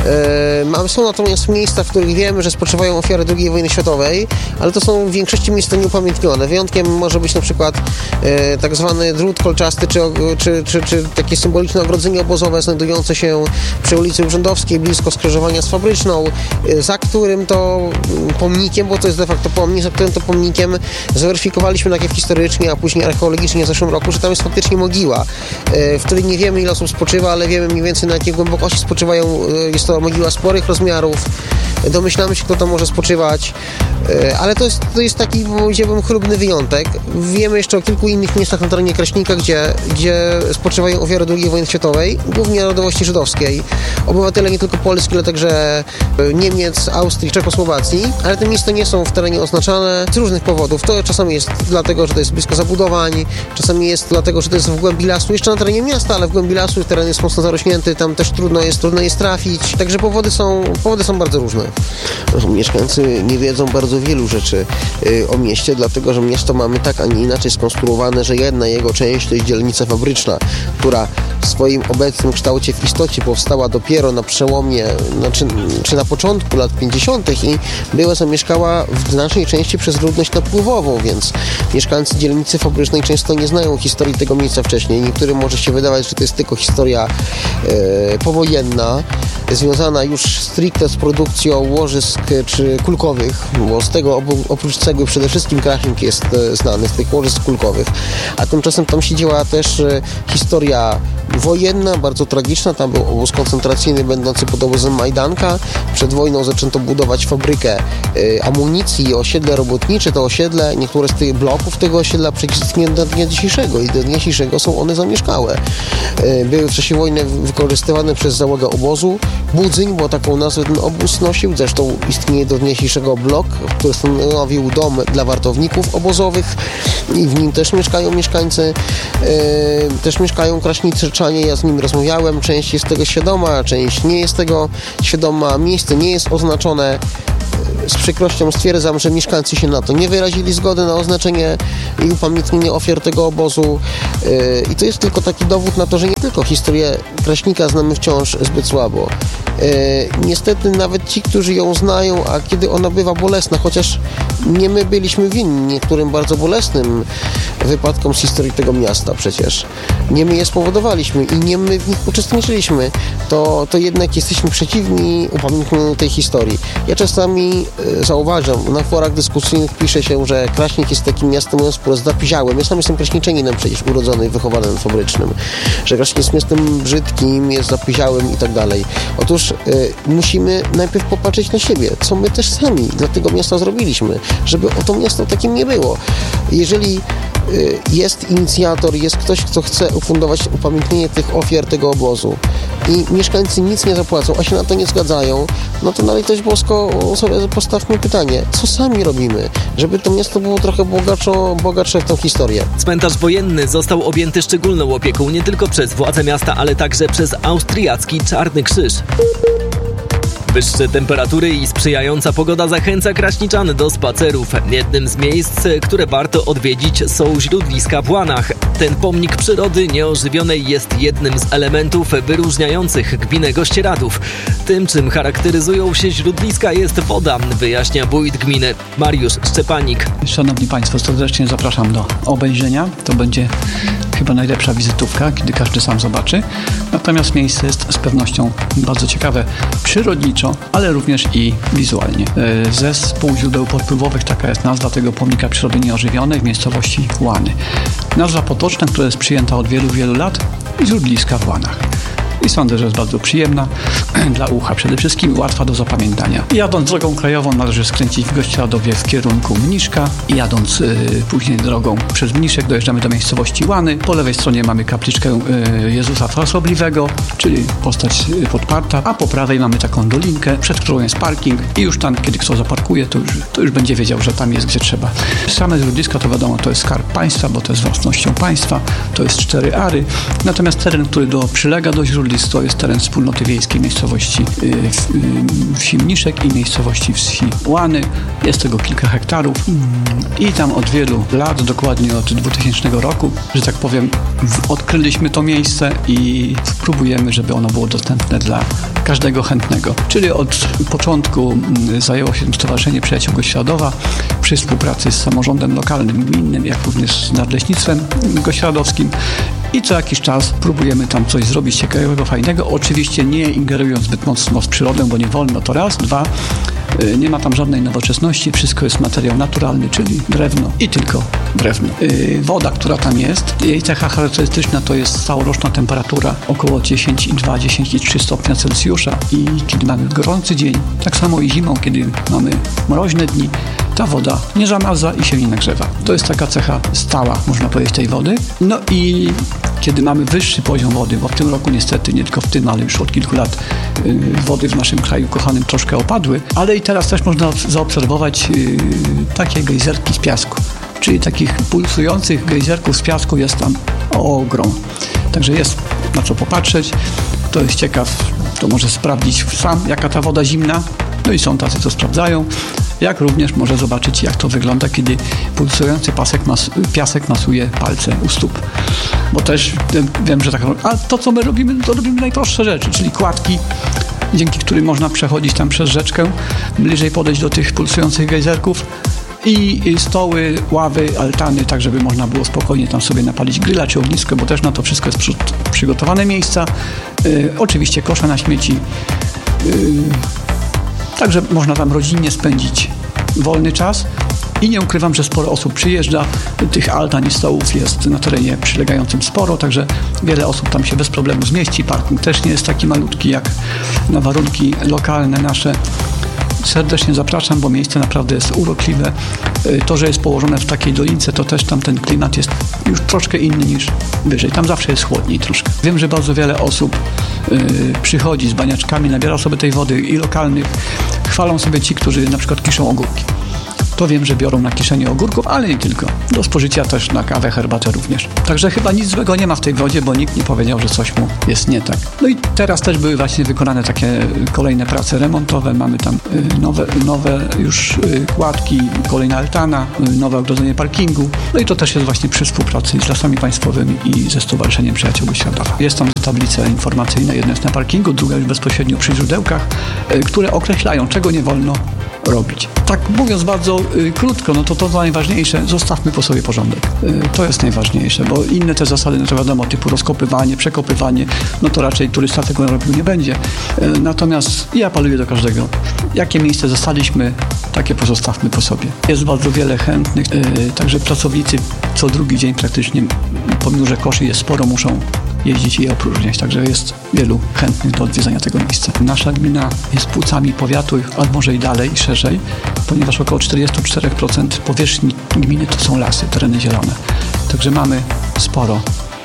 Są natomiast miejsca, w których wiemy, że spoczywają ofiary II wojny światowej, ale to są w większości miejsca nieupamiętnione. Wyjątkiem może być na przykład tak zwany drut kolczasty, czy takie symboliczne ogrodzenie obozowe znajdujące się przy ulicy Urzędowskiej, blisko skrzyżowania z Fabryczną, za którym to pomnikiem, bo to jest de facto pomnik, za którym to pomnikiem zweryfikowaliśmy najpierw historycznie, a później archeologicznie w zeszłym roku, że tam jest faktycznie mogiła, w której nie wiemy, ile osób spoczywa, ale wiemy mniej więcej, na jakiej głębokości spoczywają. Jest to mogiła sporych rozmiarów. Domyślamy się, kto tam może spoczywać, ale to jest taki, powiedziałbym, chlubny wyjątek. Wiemy jeszcze o kilku innych miejscach na terenie Kraśnika, gdzie spoczywają ofiary II wojny światowej, głównie narodowości żydowskiej. Obywatele nie tylko Polski, ale także Niemiec, Austrii, Czechosłowacji, ale te miejsca nie są w terenie oznaczane z różnych powodów. To czasami jest dlatego, że to jest blisko zabudowań, czasami jest dlatego, że to jest w głębi lasu, jeszcze na terenie miasta, ale w głębi lasu teren jest mocno zarośnięty, tam też trudno jest trafić, także powody są bardzo różne. Mieszkańcy nie wiedzą bardzo wielu rzeczy o mieście, dlatego że miasto mamy tak, a nie inaczej skonstruowane, że jedna jego część to jest dzielnica fabryczna, która w swoim obecnym kształcie w istocie powstała dopiero na przełomie, czy na początku lat 50. i była zamieszkała w znacznej części przez ludność napływową, więc mieszkańcy dzielnicy fabrycznej często nie znają historii tego miejsca wcześniej. Niektórym może się wydawać, że to jest tylko historia powojenna, związana już stricte z produkcją łożysk czy kulkowych, bo z tego oprócz cegły przede wszystkim Kraśnik jest znany, z tych łożysk kulkowych. A tymczasem tam się działa też historia wojenna, bardzo tragiczna. Tam był obóz koncentracyjny będący pod obozem Majdanka. Przed wojną zaczęto budować fabrykę amunicji i osiedle robotnicze. To osiedle, niektóre z tych bloków tego osiedla przecież istnieją do dnia dzisiejszego i do dnia dzisiejszego są one zamieszkałe. Były w czasie wojny wykorzystywane przez załogę obozu. Budzyń, bo taką nazwę ten obóz nosił. Zresztą istnieje do dnia dzisiejszego blok, który stanowił dom dla wartowników obozowych i w nim też mieszkają mieszkańcy, też mieszkają kraśniczanie. Ja z nimi rozmawiałem. Część jest tego świadoma, część nie jest tego świadoma. Miejsce nie jest oznaczone. Z przykrością stwierdzam, że mieszkańcy się na to nie wyrazili zgody na oznaczenie i upamiętnienie ofiar tego obozu. I to jest tylko taki dowód na to, że nie tylko historię Kraśnika znamy wciąż zbyt słabo. Niestety nawet ci, którzy ją znają, a kiedy ona bywa bolesna, chociaż nie my byliśmy winni niektórym bardzo bolesnym wypadkom z historii tego miasta przecież. Nie my je spowodowaliśmy i nie my w nich uczestniczyliśmy. To jednak jesteśmy przeciwni upamiętnieniu tej historii. Ja czasami zauważam, na forach dyskusyjnych pisze się, że Kraśnik jest takim miastem, mówiąc wprost, zapiziałym. Ja sam jestem kraśniczaninem przecież, urodzony i wychowany na fabrycznym. Że Kraśnik jest miastem brzydkim, jest zapiziałym i tak dalej. Otóż musimy najpierw popatrzeć na siebie, co my też sami dla tego miasta zrobiliśmy, żeby to miasto takim nie było. Jeżeli jest inicjator, jest ktoś, kto chce ufundować upamiętnienie tych ofiar tego obozu i mieszkańcy nic nie zapłacą, a się na to nie zgadzają, no to na litość boską sobie postawmy pytanie, co sami robimy, żeby to miasto było trochę bogatsze w tą historię.
Cmentarz wojenny został objęty szczególną opieką nie tylko przez władze miasta, ale także przez austriacki Czarny Krzyż. Wyższe temperatury i sprzyjająca pogoda zachęca kraśniczan do spacerów. Jednym z miejsc, które warto odwiedzić, są źródliska w Łanach. Ten pomnik przyrody nieożywionej jest jednym z elementów wyróżniających gminę Gościeradów. Tym, czym charakteryzują się źródliska, jest woda, wyjaśnia wójt gminy Mariusz Szczepanik.
Szanowni Państwo, serdecznie zapraszam do obejrzenia. To będzie chyba najlepsza wizytówka, kiedy każdy sam zobaczy. Natomiast miejsce jest z pewnością bardzo ciekawe przyrodniczo, ale również i wizualnie. Zespół źródeł podpływowych, taka jest nazwa tego pomnika przyrody nieożywionej w miejscowości Łany. Nazwa potoczna, która jest przyjęta od wielu, wielu lat, źródliska w Łanach. I sądzę, że jest bardzo przyjemna dla ucha, przede wszystkim łatwa do zapamiętania. Jadąc drogą krajową należy skręcić w Gościeradowie w kierunku Mniszka i jadąc później drogą przez Mniszek dojeżdżamy do miejscowości Łany. Po lewej stronie mamy kapliczkę Jezusa Frasobliwego, czyli postać podparta, a po prawej mamy taką dolinkę, przed którą jest parking i już tam, kiedy kto zaparkuje, to już będzie wiedział, że tam jest, gdzie trzeba. Same źródliska to wiadomo, to jest skarb państwa, bo to jest własnością państwa, to jest 4 ary. Natomiast teren, który przylega do źródlisk, to jest teren wspólnoty wiejskiej miejscowości wsi Mniszek i miejscowości wsi Łany. Jest tego kilka hektarów i tam od wielu lat, dokładnie od 2000 roku, że tak powiem, odkryliśmy to miejsce i próbujemy, żeby ono było dostępne dla każdego chętnego. Czyli od początku zajęło się Stowarzyszenie Przyjaciół Gościeradowa przy współpracy z samorządem lokalnym, gminnym, jak również z Nadleśnictwem Gościeradowskim. I co jakiś czas próbujemy tam coś zrobić ciekawego, fajnego. Oczywiście nie ingerując zbyt mocno w przyrodę, bo nie wolno, to raz. 2, nie ma tam żadnej nowoczesności, wszystko jest materiał naturalny, czyli drewno i tylko drewno. Woda, która tam jest, jej cecha charakterystyczna to jest całoroczna temperatura około 10,2-10,3 stopnia Celsjusza i kiedy mamy gorący dzień, tak samo i zimą, kiedy mamy mroźne dni, ta woda nie zamarza i się nie nagrzewa. To jest taka cecha stała, można powiedzieć, tej wody. No i kiedy mamy wyższy poziom wody, bo w tym roku niestety, nie tylko w tym, ale już od kilku lat wody w naszym kraju kochanym troszkę opadły, ale i teraz też można zaobserwować takie gejzerki z piasku. Czyli takich pulsujących gejzerków z piasku jest tam ogrom. Także jest na co popatrzeć. Kto jest ciekaw, to może sprawdzić sam, jaka ta woda zimna. No i są tacy, co sprawdzają. jak również może zobaczyć, jak to wygląda, kiedy pulsujący piasek masuje palce u stóp. Bo też wiem, że tak. A to, co my robimy, to robimy najprostsze rzeczy, czyli kładki, dzięki którym można przechodzić tam przez rzeczkę, bliżej podejść do tych pulsujących gejzerków, i stoły, ławy, altany, tak żeby można było spokojnie tam sobie napalić grilla czy ognisko, bo też na to wszystko jest przygotowane miejsca. Oczywiście kosze na śmieci. Także można tam rodzinnie spędzić wolny czas. I nie ukrywam, że sporo osób przyjeżdża. Tych altan i stołów jest na terenie przylegającym sporo, także wiele osób tam się bez problemu zmieści. Parking też nie jest taki malutki jak na warunki lokalne nasze. Serdecznie zapraszam, bo miejsce naprawdę jest urokliwe. To, że jest położone w takiej dolince, to też tam ten klimat jest już troszkę inny niż wyżej. Tam zawsze jest chłodniej troszkę. Wiem, że bardzo wiele osób przychodzi z baniaczkami, nabiera sobie tej wody i lokalnych. Chwalą sobie ci, którzy na przykład kiszą ogórki. To wiem, że biorą na kieszenie ogórków, ale nie tylko. Do spożycia też na kawę, herbatę również. Także chyba nic złego nie ma w tej wodzie, bo nikt nie powiedział, że coś mu jest nie tak. No i teraz też były właśnie wykonane takie kolejne prace remontowe. Mamy tam nowe już kładki, kolejna altana, nowe ogrodzenie parkingu. No i to też jest właśnie przy współpracy z Lasami Państwowymi i ze Stowarzyszeniem Przyjaciół Światowa. Jest tam tablice informacyjne, jedna jest na parkingu, druga już bezpośrednio przy źródełkach, które określają, czego nie wolno robić. Tak mówiąc bardzo krótko, no to najważniejsze, zostawmy po sobie porządek. To jest najważniejsze, bo inne te zasady, no to wiadomo, typu rozkopywanie, przekopywanie, no to raczej turysta tego robił nie będzie. Natomiast ja apeluję do każdego, jakie miejsce zostaliśmy, takie pozostawmy po sobie. Jest bardzo wiele chętnych, także pracownicy co drugi dzień praktycznie, pomimo że koszy jest sporo, muszą jeździć i je opróżniać, także jest wielu chętnych do odwiedzania tego miejsca. Nasza gmina jest płucami powiatu, a może i dalej, i szerzej, ponieważ około 44% powierzchni gminy to są lasy, tereny zielone. Także mamy sporo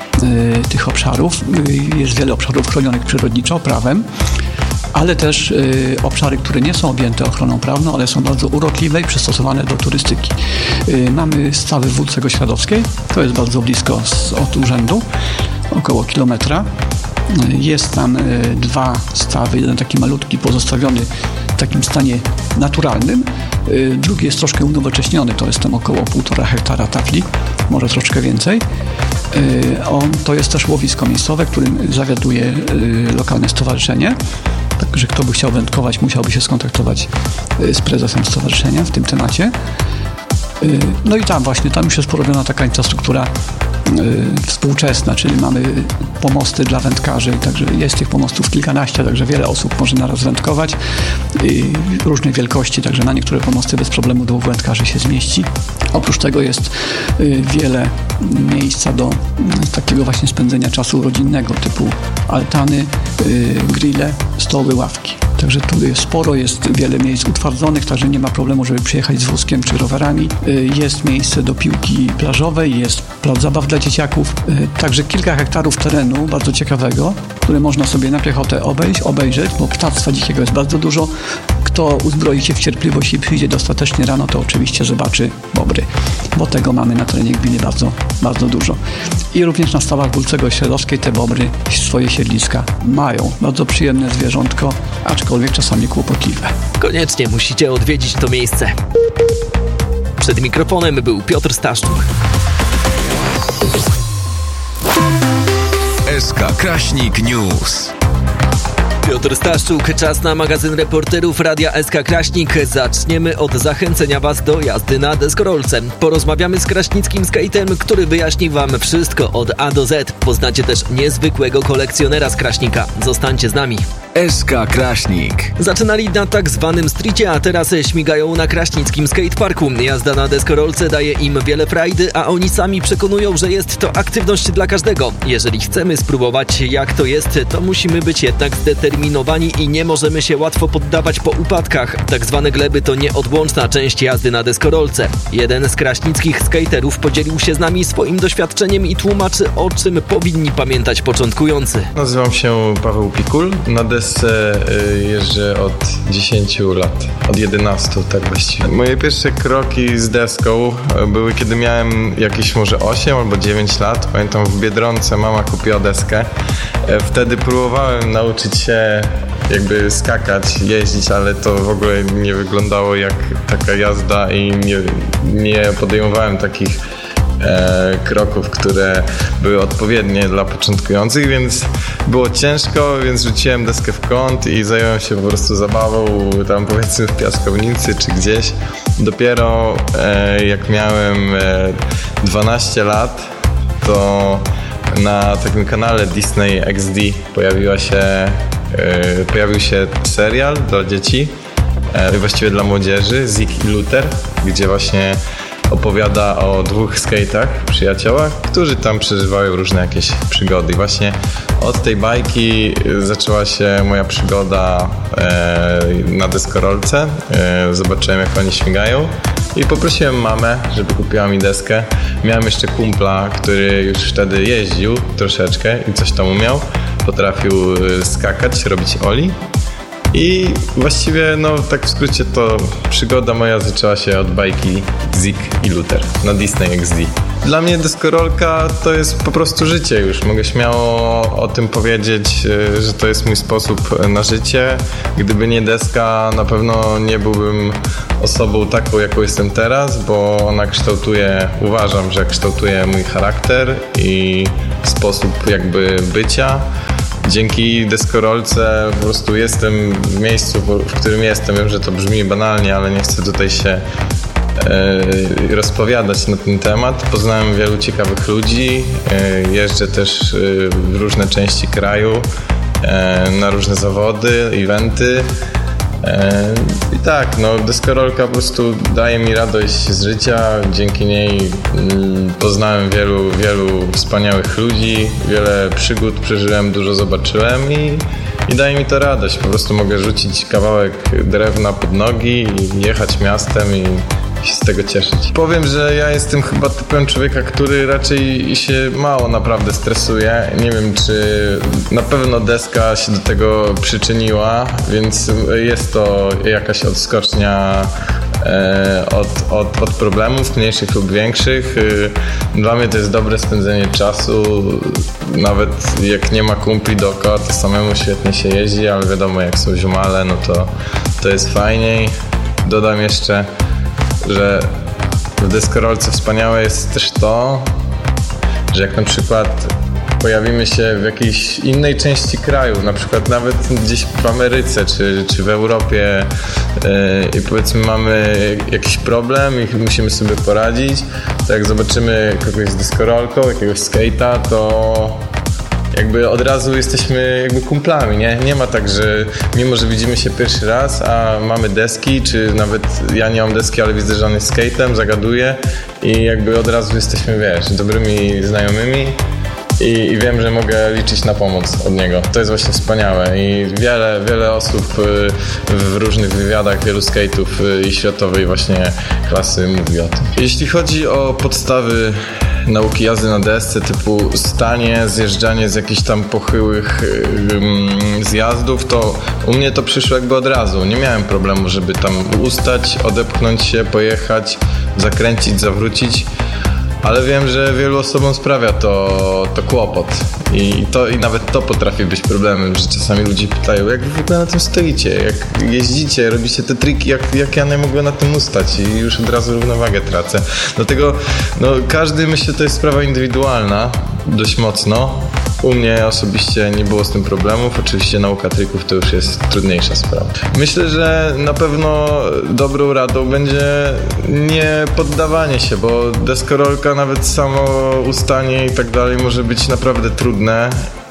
tych obszarów. Jest wiele obszarów chronionych przyrodniczo prawem, ale też obszary, które nie są objęte ochroną prawną, ale są bardzo urokliwe i przystosowane do turystyki. Mamy stawy w Wódce Gośladowskiej, to jest bardzo blisko od urzędu, około kilometra. Jest tam 2 stawy, jeden taki malutki, pozostawiony w takim stanie naturalnym, drugi jest troszkę unowocześniony, to jest tam około 1,5 hektara tafli, może troszkę więcej. To jest też łowisko miejscowe, którym zawiaduje lokalne stowarzyszenie. Także kto by chciał wędkować, musiałby się skontaktować z prezesem stowarzyszenia w tym temacie. No i tam już jest porobiona taka infrastruktura współczesna, czyli mamy pomosty dla wędkarzy, także jest tych pomostów kilkanaście, także wiele osób może naraz wędkować różnej wielkości, także na niektóre pomosty bez problemu 2 wędkarzy się zmieści. Oprócz tego jest wiele miejsca do takiego właśnie spędzenia czasu rodzinnego, typu altany, grille, stoły, ławki. Także tu jest sporo, jest wiele miejsc utwardzonych, także nie ma problemu, żeby przyjechać z wózkiem czy rowerami. Jest miejsce do piłki plażowej, jest plac zabaw dla dzieciaków. Także kilka hektarów terenu bardzo ciekawego, które można sobie na piechotę obejrzeć, bo ptactwa dzikiego jest bardzo dużo. Kto uzbroi się w cierpliwość i przyjdzie dostatecznie rano, to oczywiście zobaczy bobry, bo tego mamy na terenie gminy bardzo, bardzo dużo. I również na stawach Wólce Gośladowskiej te bobry swoje siedliska mają. Bardzo przyjemne zwierzątko, aczkolwiek czasami kłopotliwe.
Koniecznie musicie odwiedzić to miejsce. Przed mikrofonem był Piotr Staszczuk.
SK Kraśnik News.
Piotr Staszczuk, czas na magazyn reporterów Radia SK Kraśnik. Zaczniemy od zachęcenia Was do jazdy na deskorolce. Porozmawiamy z kraśnickim skate'em, który wyjaśni Wam wszystko od A do Z. Poznacie też niezwykłego kolekcjonera z Kraśnika. Zostańcie z nami.
SK Kraśnik.
Zaczynali na tak zwanym streetie, a teraz śmigają na kraśnickim skateparku. Jazda na deskorolce daje im wiele frajdy, a oni sami przekonują, że jest to aktywność dla każdego. Jeżeli chcemy spróbować jak to jest, to musimy być jednak zdeterminowani i nie możemy się łatwo poddawać po upadkach. Tak zwane gleby to nieodłączna część jazdy na deskorolce. Jeden z kraśnickich skaterów podzielił się z nami swoim doświadczeniem i tłumaczy, o czym powinni pamiętać początkujący.
Nazywam się Paweł Pikul. Na desce jeżdżę od 10 lat, od 11 tak właściwie. Moje pierwsze kroki z deską były, kiedy miałem jakieś może 8 albo 9 lat. Pamiętam, w Biedronce mama kupiła deskę. Wtedy próbowałem nauczyć się jakby skakać, jeździć, ale to w ogóle nie wyglądało jak taka jazda i nie podejmowałem takich kroków, które były odpowiednie dla początkujących, więc było ciężko, więc rzuciłem deskę w kąt i zająłem się po prostu zabawą tam powiedzmy w piaskownicy czy gdzieś. Dopiero jak miałem 12 lat, to na takim kanale Disney XD pojawił się serial dla dzieci, właściwie dla młodzieży, Zig i Luther, gdzie właśnie opowiada o 2 skate'ach, przyjaciołach, którzy tam przeżywają różne jakieś przygody. I właśnie od tej bajki zaczęła się moja przygoda na deskorolce. Zobaczyłem, jak oni śmigają i poprosiłem mamę, żeby kupiła mi deskę. Miałem jeszcze kumpla, który już wtedy jeździł troszeczkę i coś tam umiał. Potrafił skakać, robić oli. I właściwie, no tak w skrócie, to przygoda moja zaczęła się od bajki Zig i Luther na Disney XD. Dla mnie deskorolka to jest po prostu życie już. Mogę śmiało o tym powiedzieć, że to jest mój sposób na życie. Gdyby nie deska, na pewno nie byłbym osobą taką, jaką jestem teraz, bo ona uważam, że kształtuje mój charakter i sposób jakby bycia. Dzięki deskorolce po prostu jestem w miejscu, w którym jestem. Wiem, że to brzmi banalnie, ale nie chcę tutaj się rozpowiadać na ten temat. Poznałem wielu ciekawych ludzi, jeżdżę też w różne części kraju, na różne zawody, eventy. I tak, no deskorolka po prostu daje mi radość z życia. Dzięki niej poznałem wielu wspaniałych ludzi, wiele przygód przeżyłem, dużo zobaczyłem i daje mi to radość. Po prostu mogę rzucić kawałek drewna pod nogi i jechać miastem i się z tego cieszyć. Powiem, że ja jestem chyba typem człowieka, który raczej się mało naprawdę stresuje. Nie wiem, czy na pewno deska się do tego przyczyniła, więc jest to jakaś odskocznia od problemów mniejszych lub większych. Dla mnie to jest dobre spędzenie czasu. Nawet jak nie ma kumpli dookoła, to samemu świetnie się jeździ, ale wiadomo, jak są ziomale, no to jest fajniej. Dodam jeszcze, że w deskorolce wspaniałe jest też to, że jak na przykład pojawimy się w jakiejś innej części kraju, na przykład nawet gdzieś w Ameryce czy w Europie i powiedzmy mamy jakiś problem i musimy sobie poradzić, to jak zobaczymy kogoś z deskorolką, jakiegoś skate'a, to jakby od razu jesteśmy jakby kumplami, nie? Nie ma tak, że mimo, że widzimy się pierwszy raz, a mamy deski, czy nawet ja nie mam deski, ale widzę, że on jest skate'em, zagaduję i jakby od razu jesteśmy, dobrymi znajomymi i wiem, że mogę liczyć na pomoc od niego. To jest właśnie wspaniałe i wiele osób w różnych wywiadach, wielu skate'ów i światowej właśnie klasy mówi o tym. Jeśli chodzi o podstawy nauki jazdy na desce typu stanie, zjeżdżanie z jakichś tam pochyłych zjazdów, to u mnie to przyszło jakby od razu. Nie miałem problemu, żeby tam ustać, odepchnąć się, pojechać, zakręcić, zawrócić, ale wiem, że wielu osobom sprawia to kłopot i nawet to potrafi być problemem, że czasami ludzie pytają, jak wy w ogóle na tym stoicie, jak jeździcie, robicie te triki, jak ja nie mogłem na tym ustać i już od razu równowagę tracę. Dlatego każdy, myślę, to jest sprawa indywidualna dość mocno. U mnie osobiście nie było z tym problemów. Oczywiście nauka trików to już jest trudniejsza sprawa. Myślę, że na pewno dobrą radą będzie nie poddawanie się, bo deskorolka, nawet samo ustanie i tak dalej może być naprawdę trudne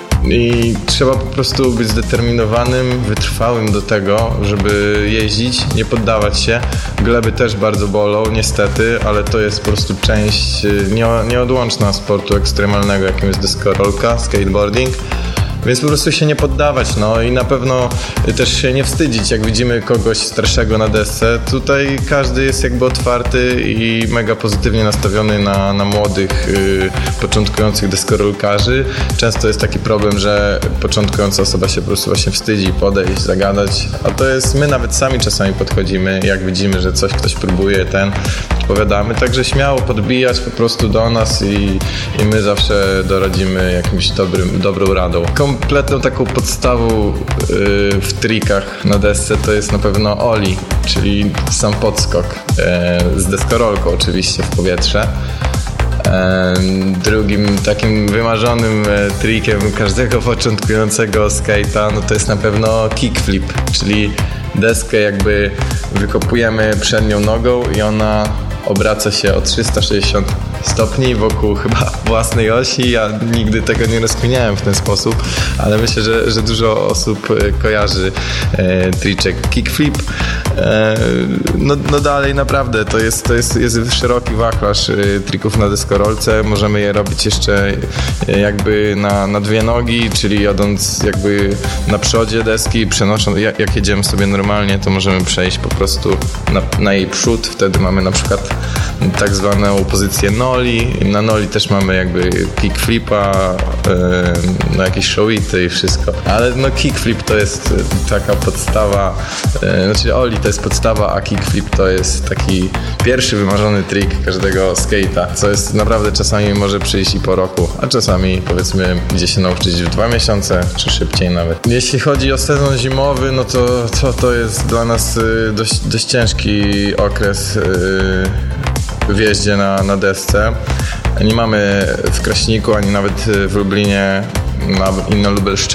i trzeba po prostu być zdeterminowanym, wytrwałym do tego, żeby jeździć, nie poddawać się. Gleby też bardzo bolą, niestety, ale to jest po prostu część nieodłączna sportu ekstremalnego, jakim jest deskorolka, skateboarding. Więc po prostu się nie poddawać, no i na pewno też się nie wstydzić, jak widzimy kogoś starszego na desce. Tutaj każdy jest jakby otwarty i mega pozytywnie nastawiony na młodych, początkujących deskorolkarzy. Często jest taki problem, że początkująca osoba się po prostu właśnie wstydzi podejść, zagadać, a to jest, my nawet sami czasami podchodzimy, jak widzimy, że ktoś próbuje, odpowiadamy, także śmiało podbijać po prostu do nas i my zawsze doradzimy jakimś dobrą radą. Kompletną taką podstawą w trickach na desce to jest na pewno ollie, czyli sam podskok z deskorolką oczywiście w powietrze. Drugim takim wymarzonym trickiem każdego początkującego skate'a, no to jest na pewno kickflip, czyli deskę jakby wykopujemy przednią nogą i ona obraca się o 360 stopni wokół chyba własnej osi. Ja nigdy tego nie rozkminiałem w ten sposób, ale myślę, że dużo osób kojarzy triczek kickflip. No dalej naprawdę to jest szeroki wachlarz trików na deskorolce. Możemy je robić jeszcze jakby na dwie nogi, czyli jadąc jakby na przodzie deski, przenosząc, jak jedziemy sobie normalnie, to możemy przejść po prostu na jej przód. Wtedy mamy na przykład tak zwaną pozycję noli. Na noli też mamy jakby kickflipa, jakieś showity i wszystko. Ale no kickflip to jest taka podstawa, znaczy ollie to jest podstawa, a kickflip to jest taki pierwszy wymarzony trik każdego skate'a, co jest naprawdę czasami może przyjść i po roku, a czasami powiedzmy gdzie się nauczyć w 2 miesiące, czy szybciej nawet. Jeśli chodzi o sezon zimowy, no to jest dla nas dość ciężki okres w jeździe na desce. Nie mamy w Kraśniku, ani nawet w Lublinie, na Lubelszczyźnie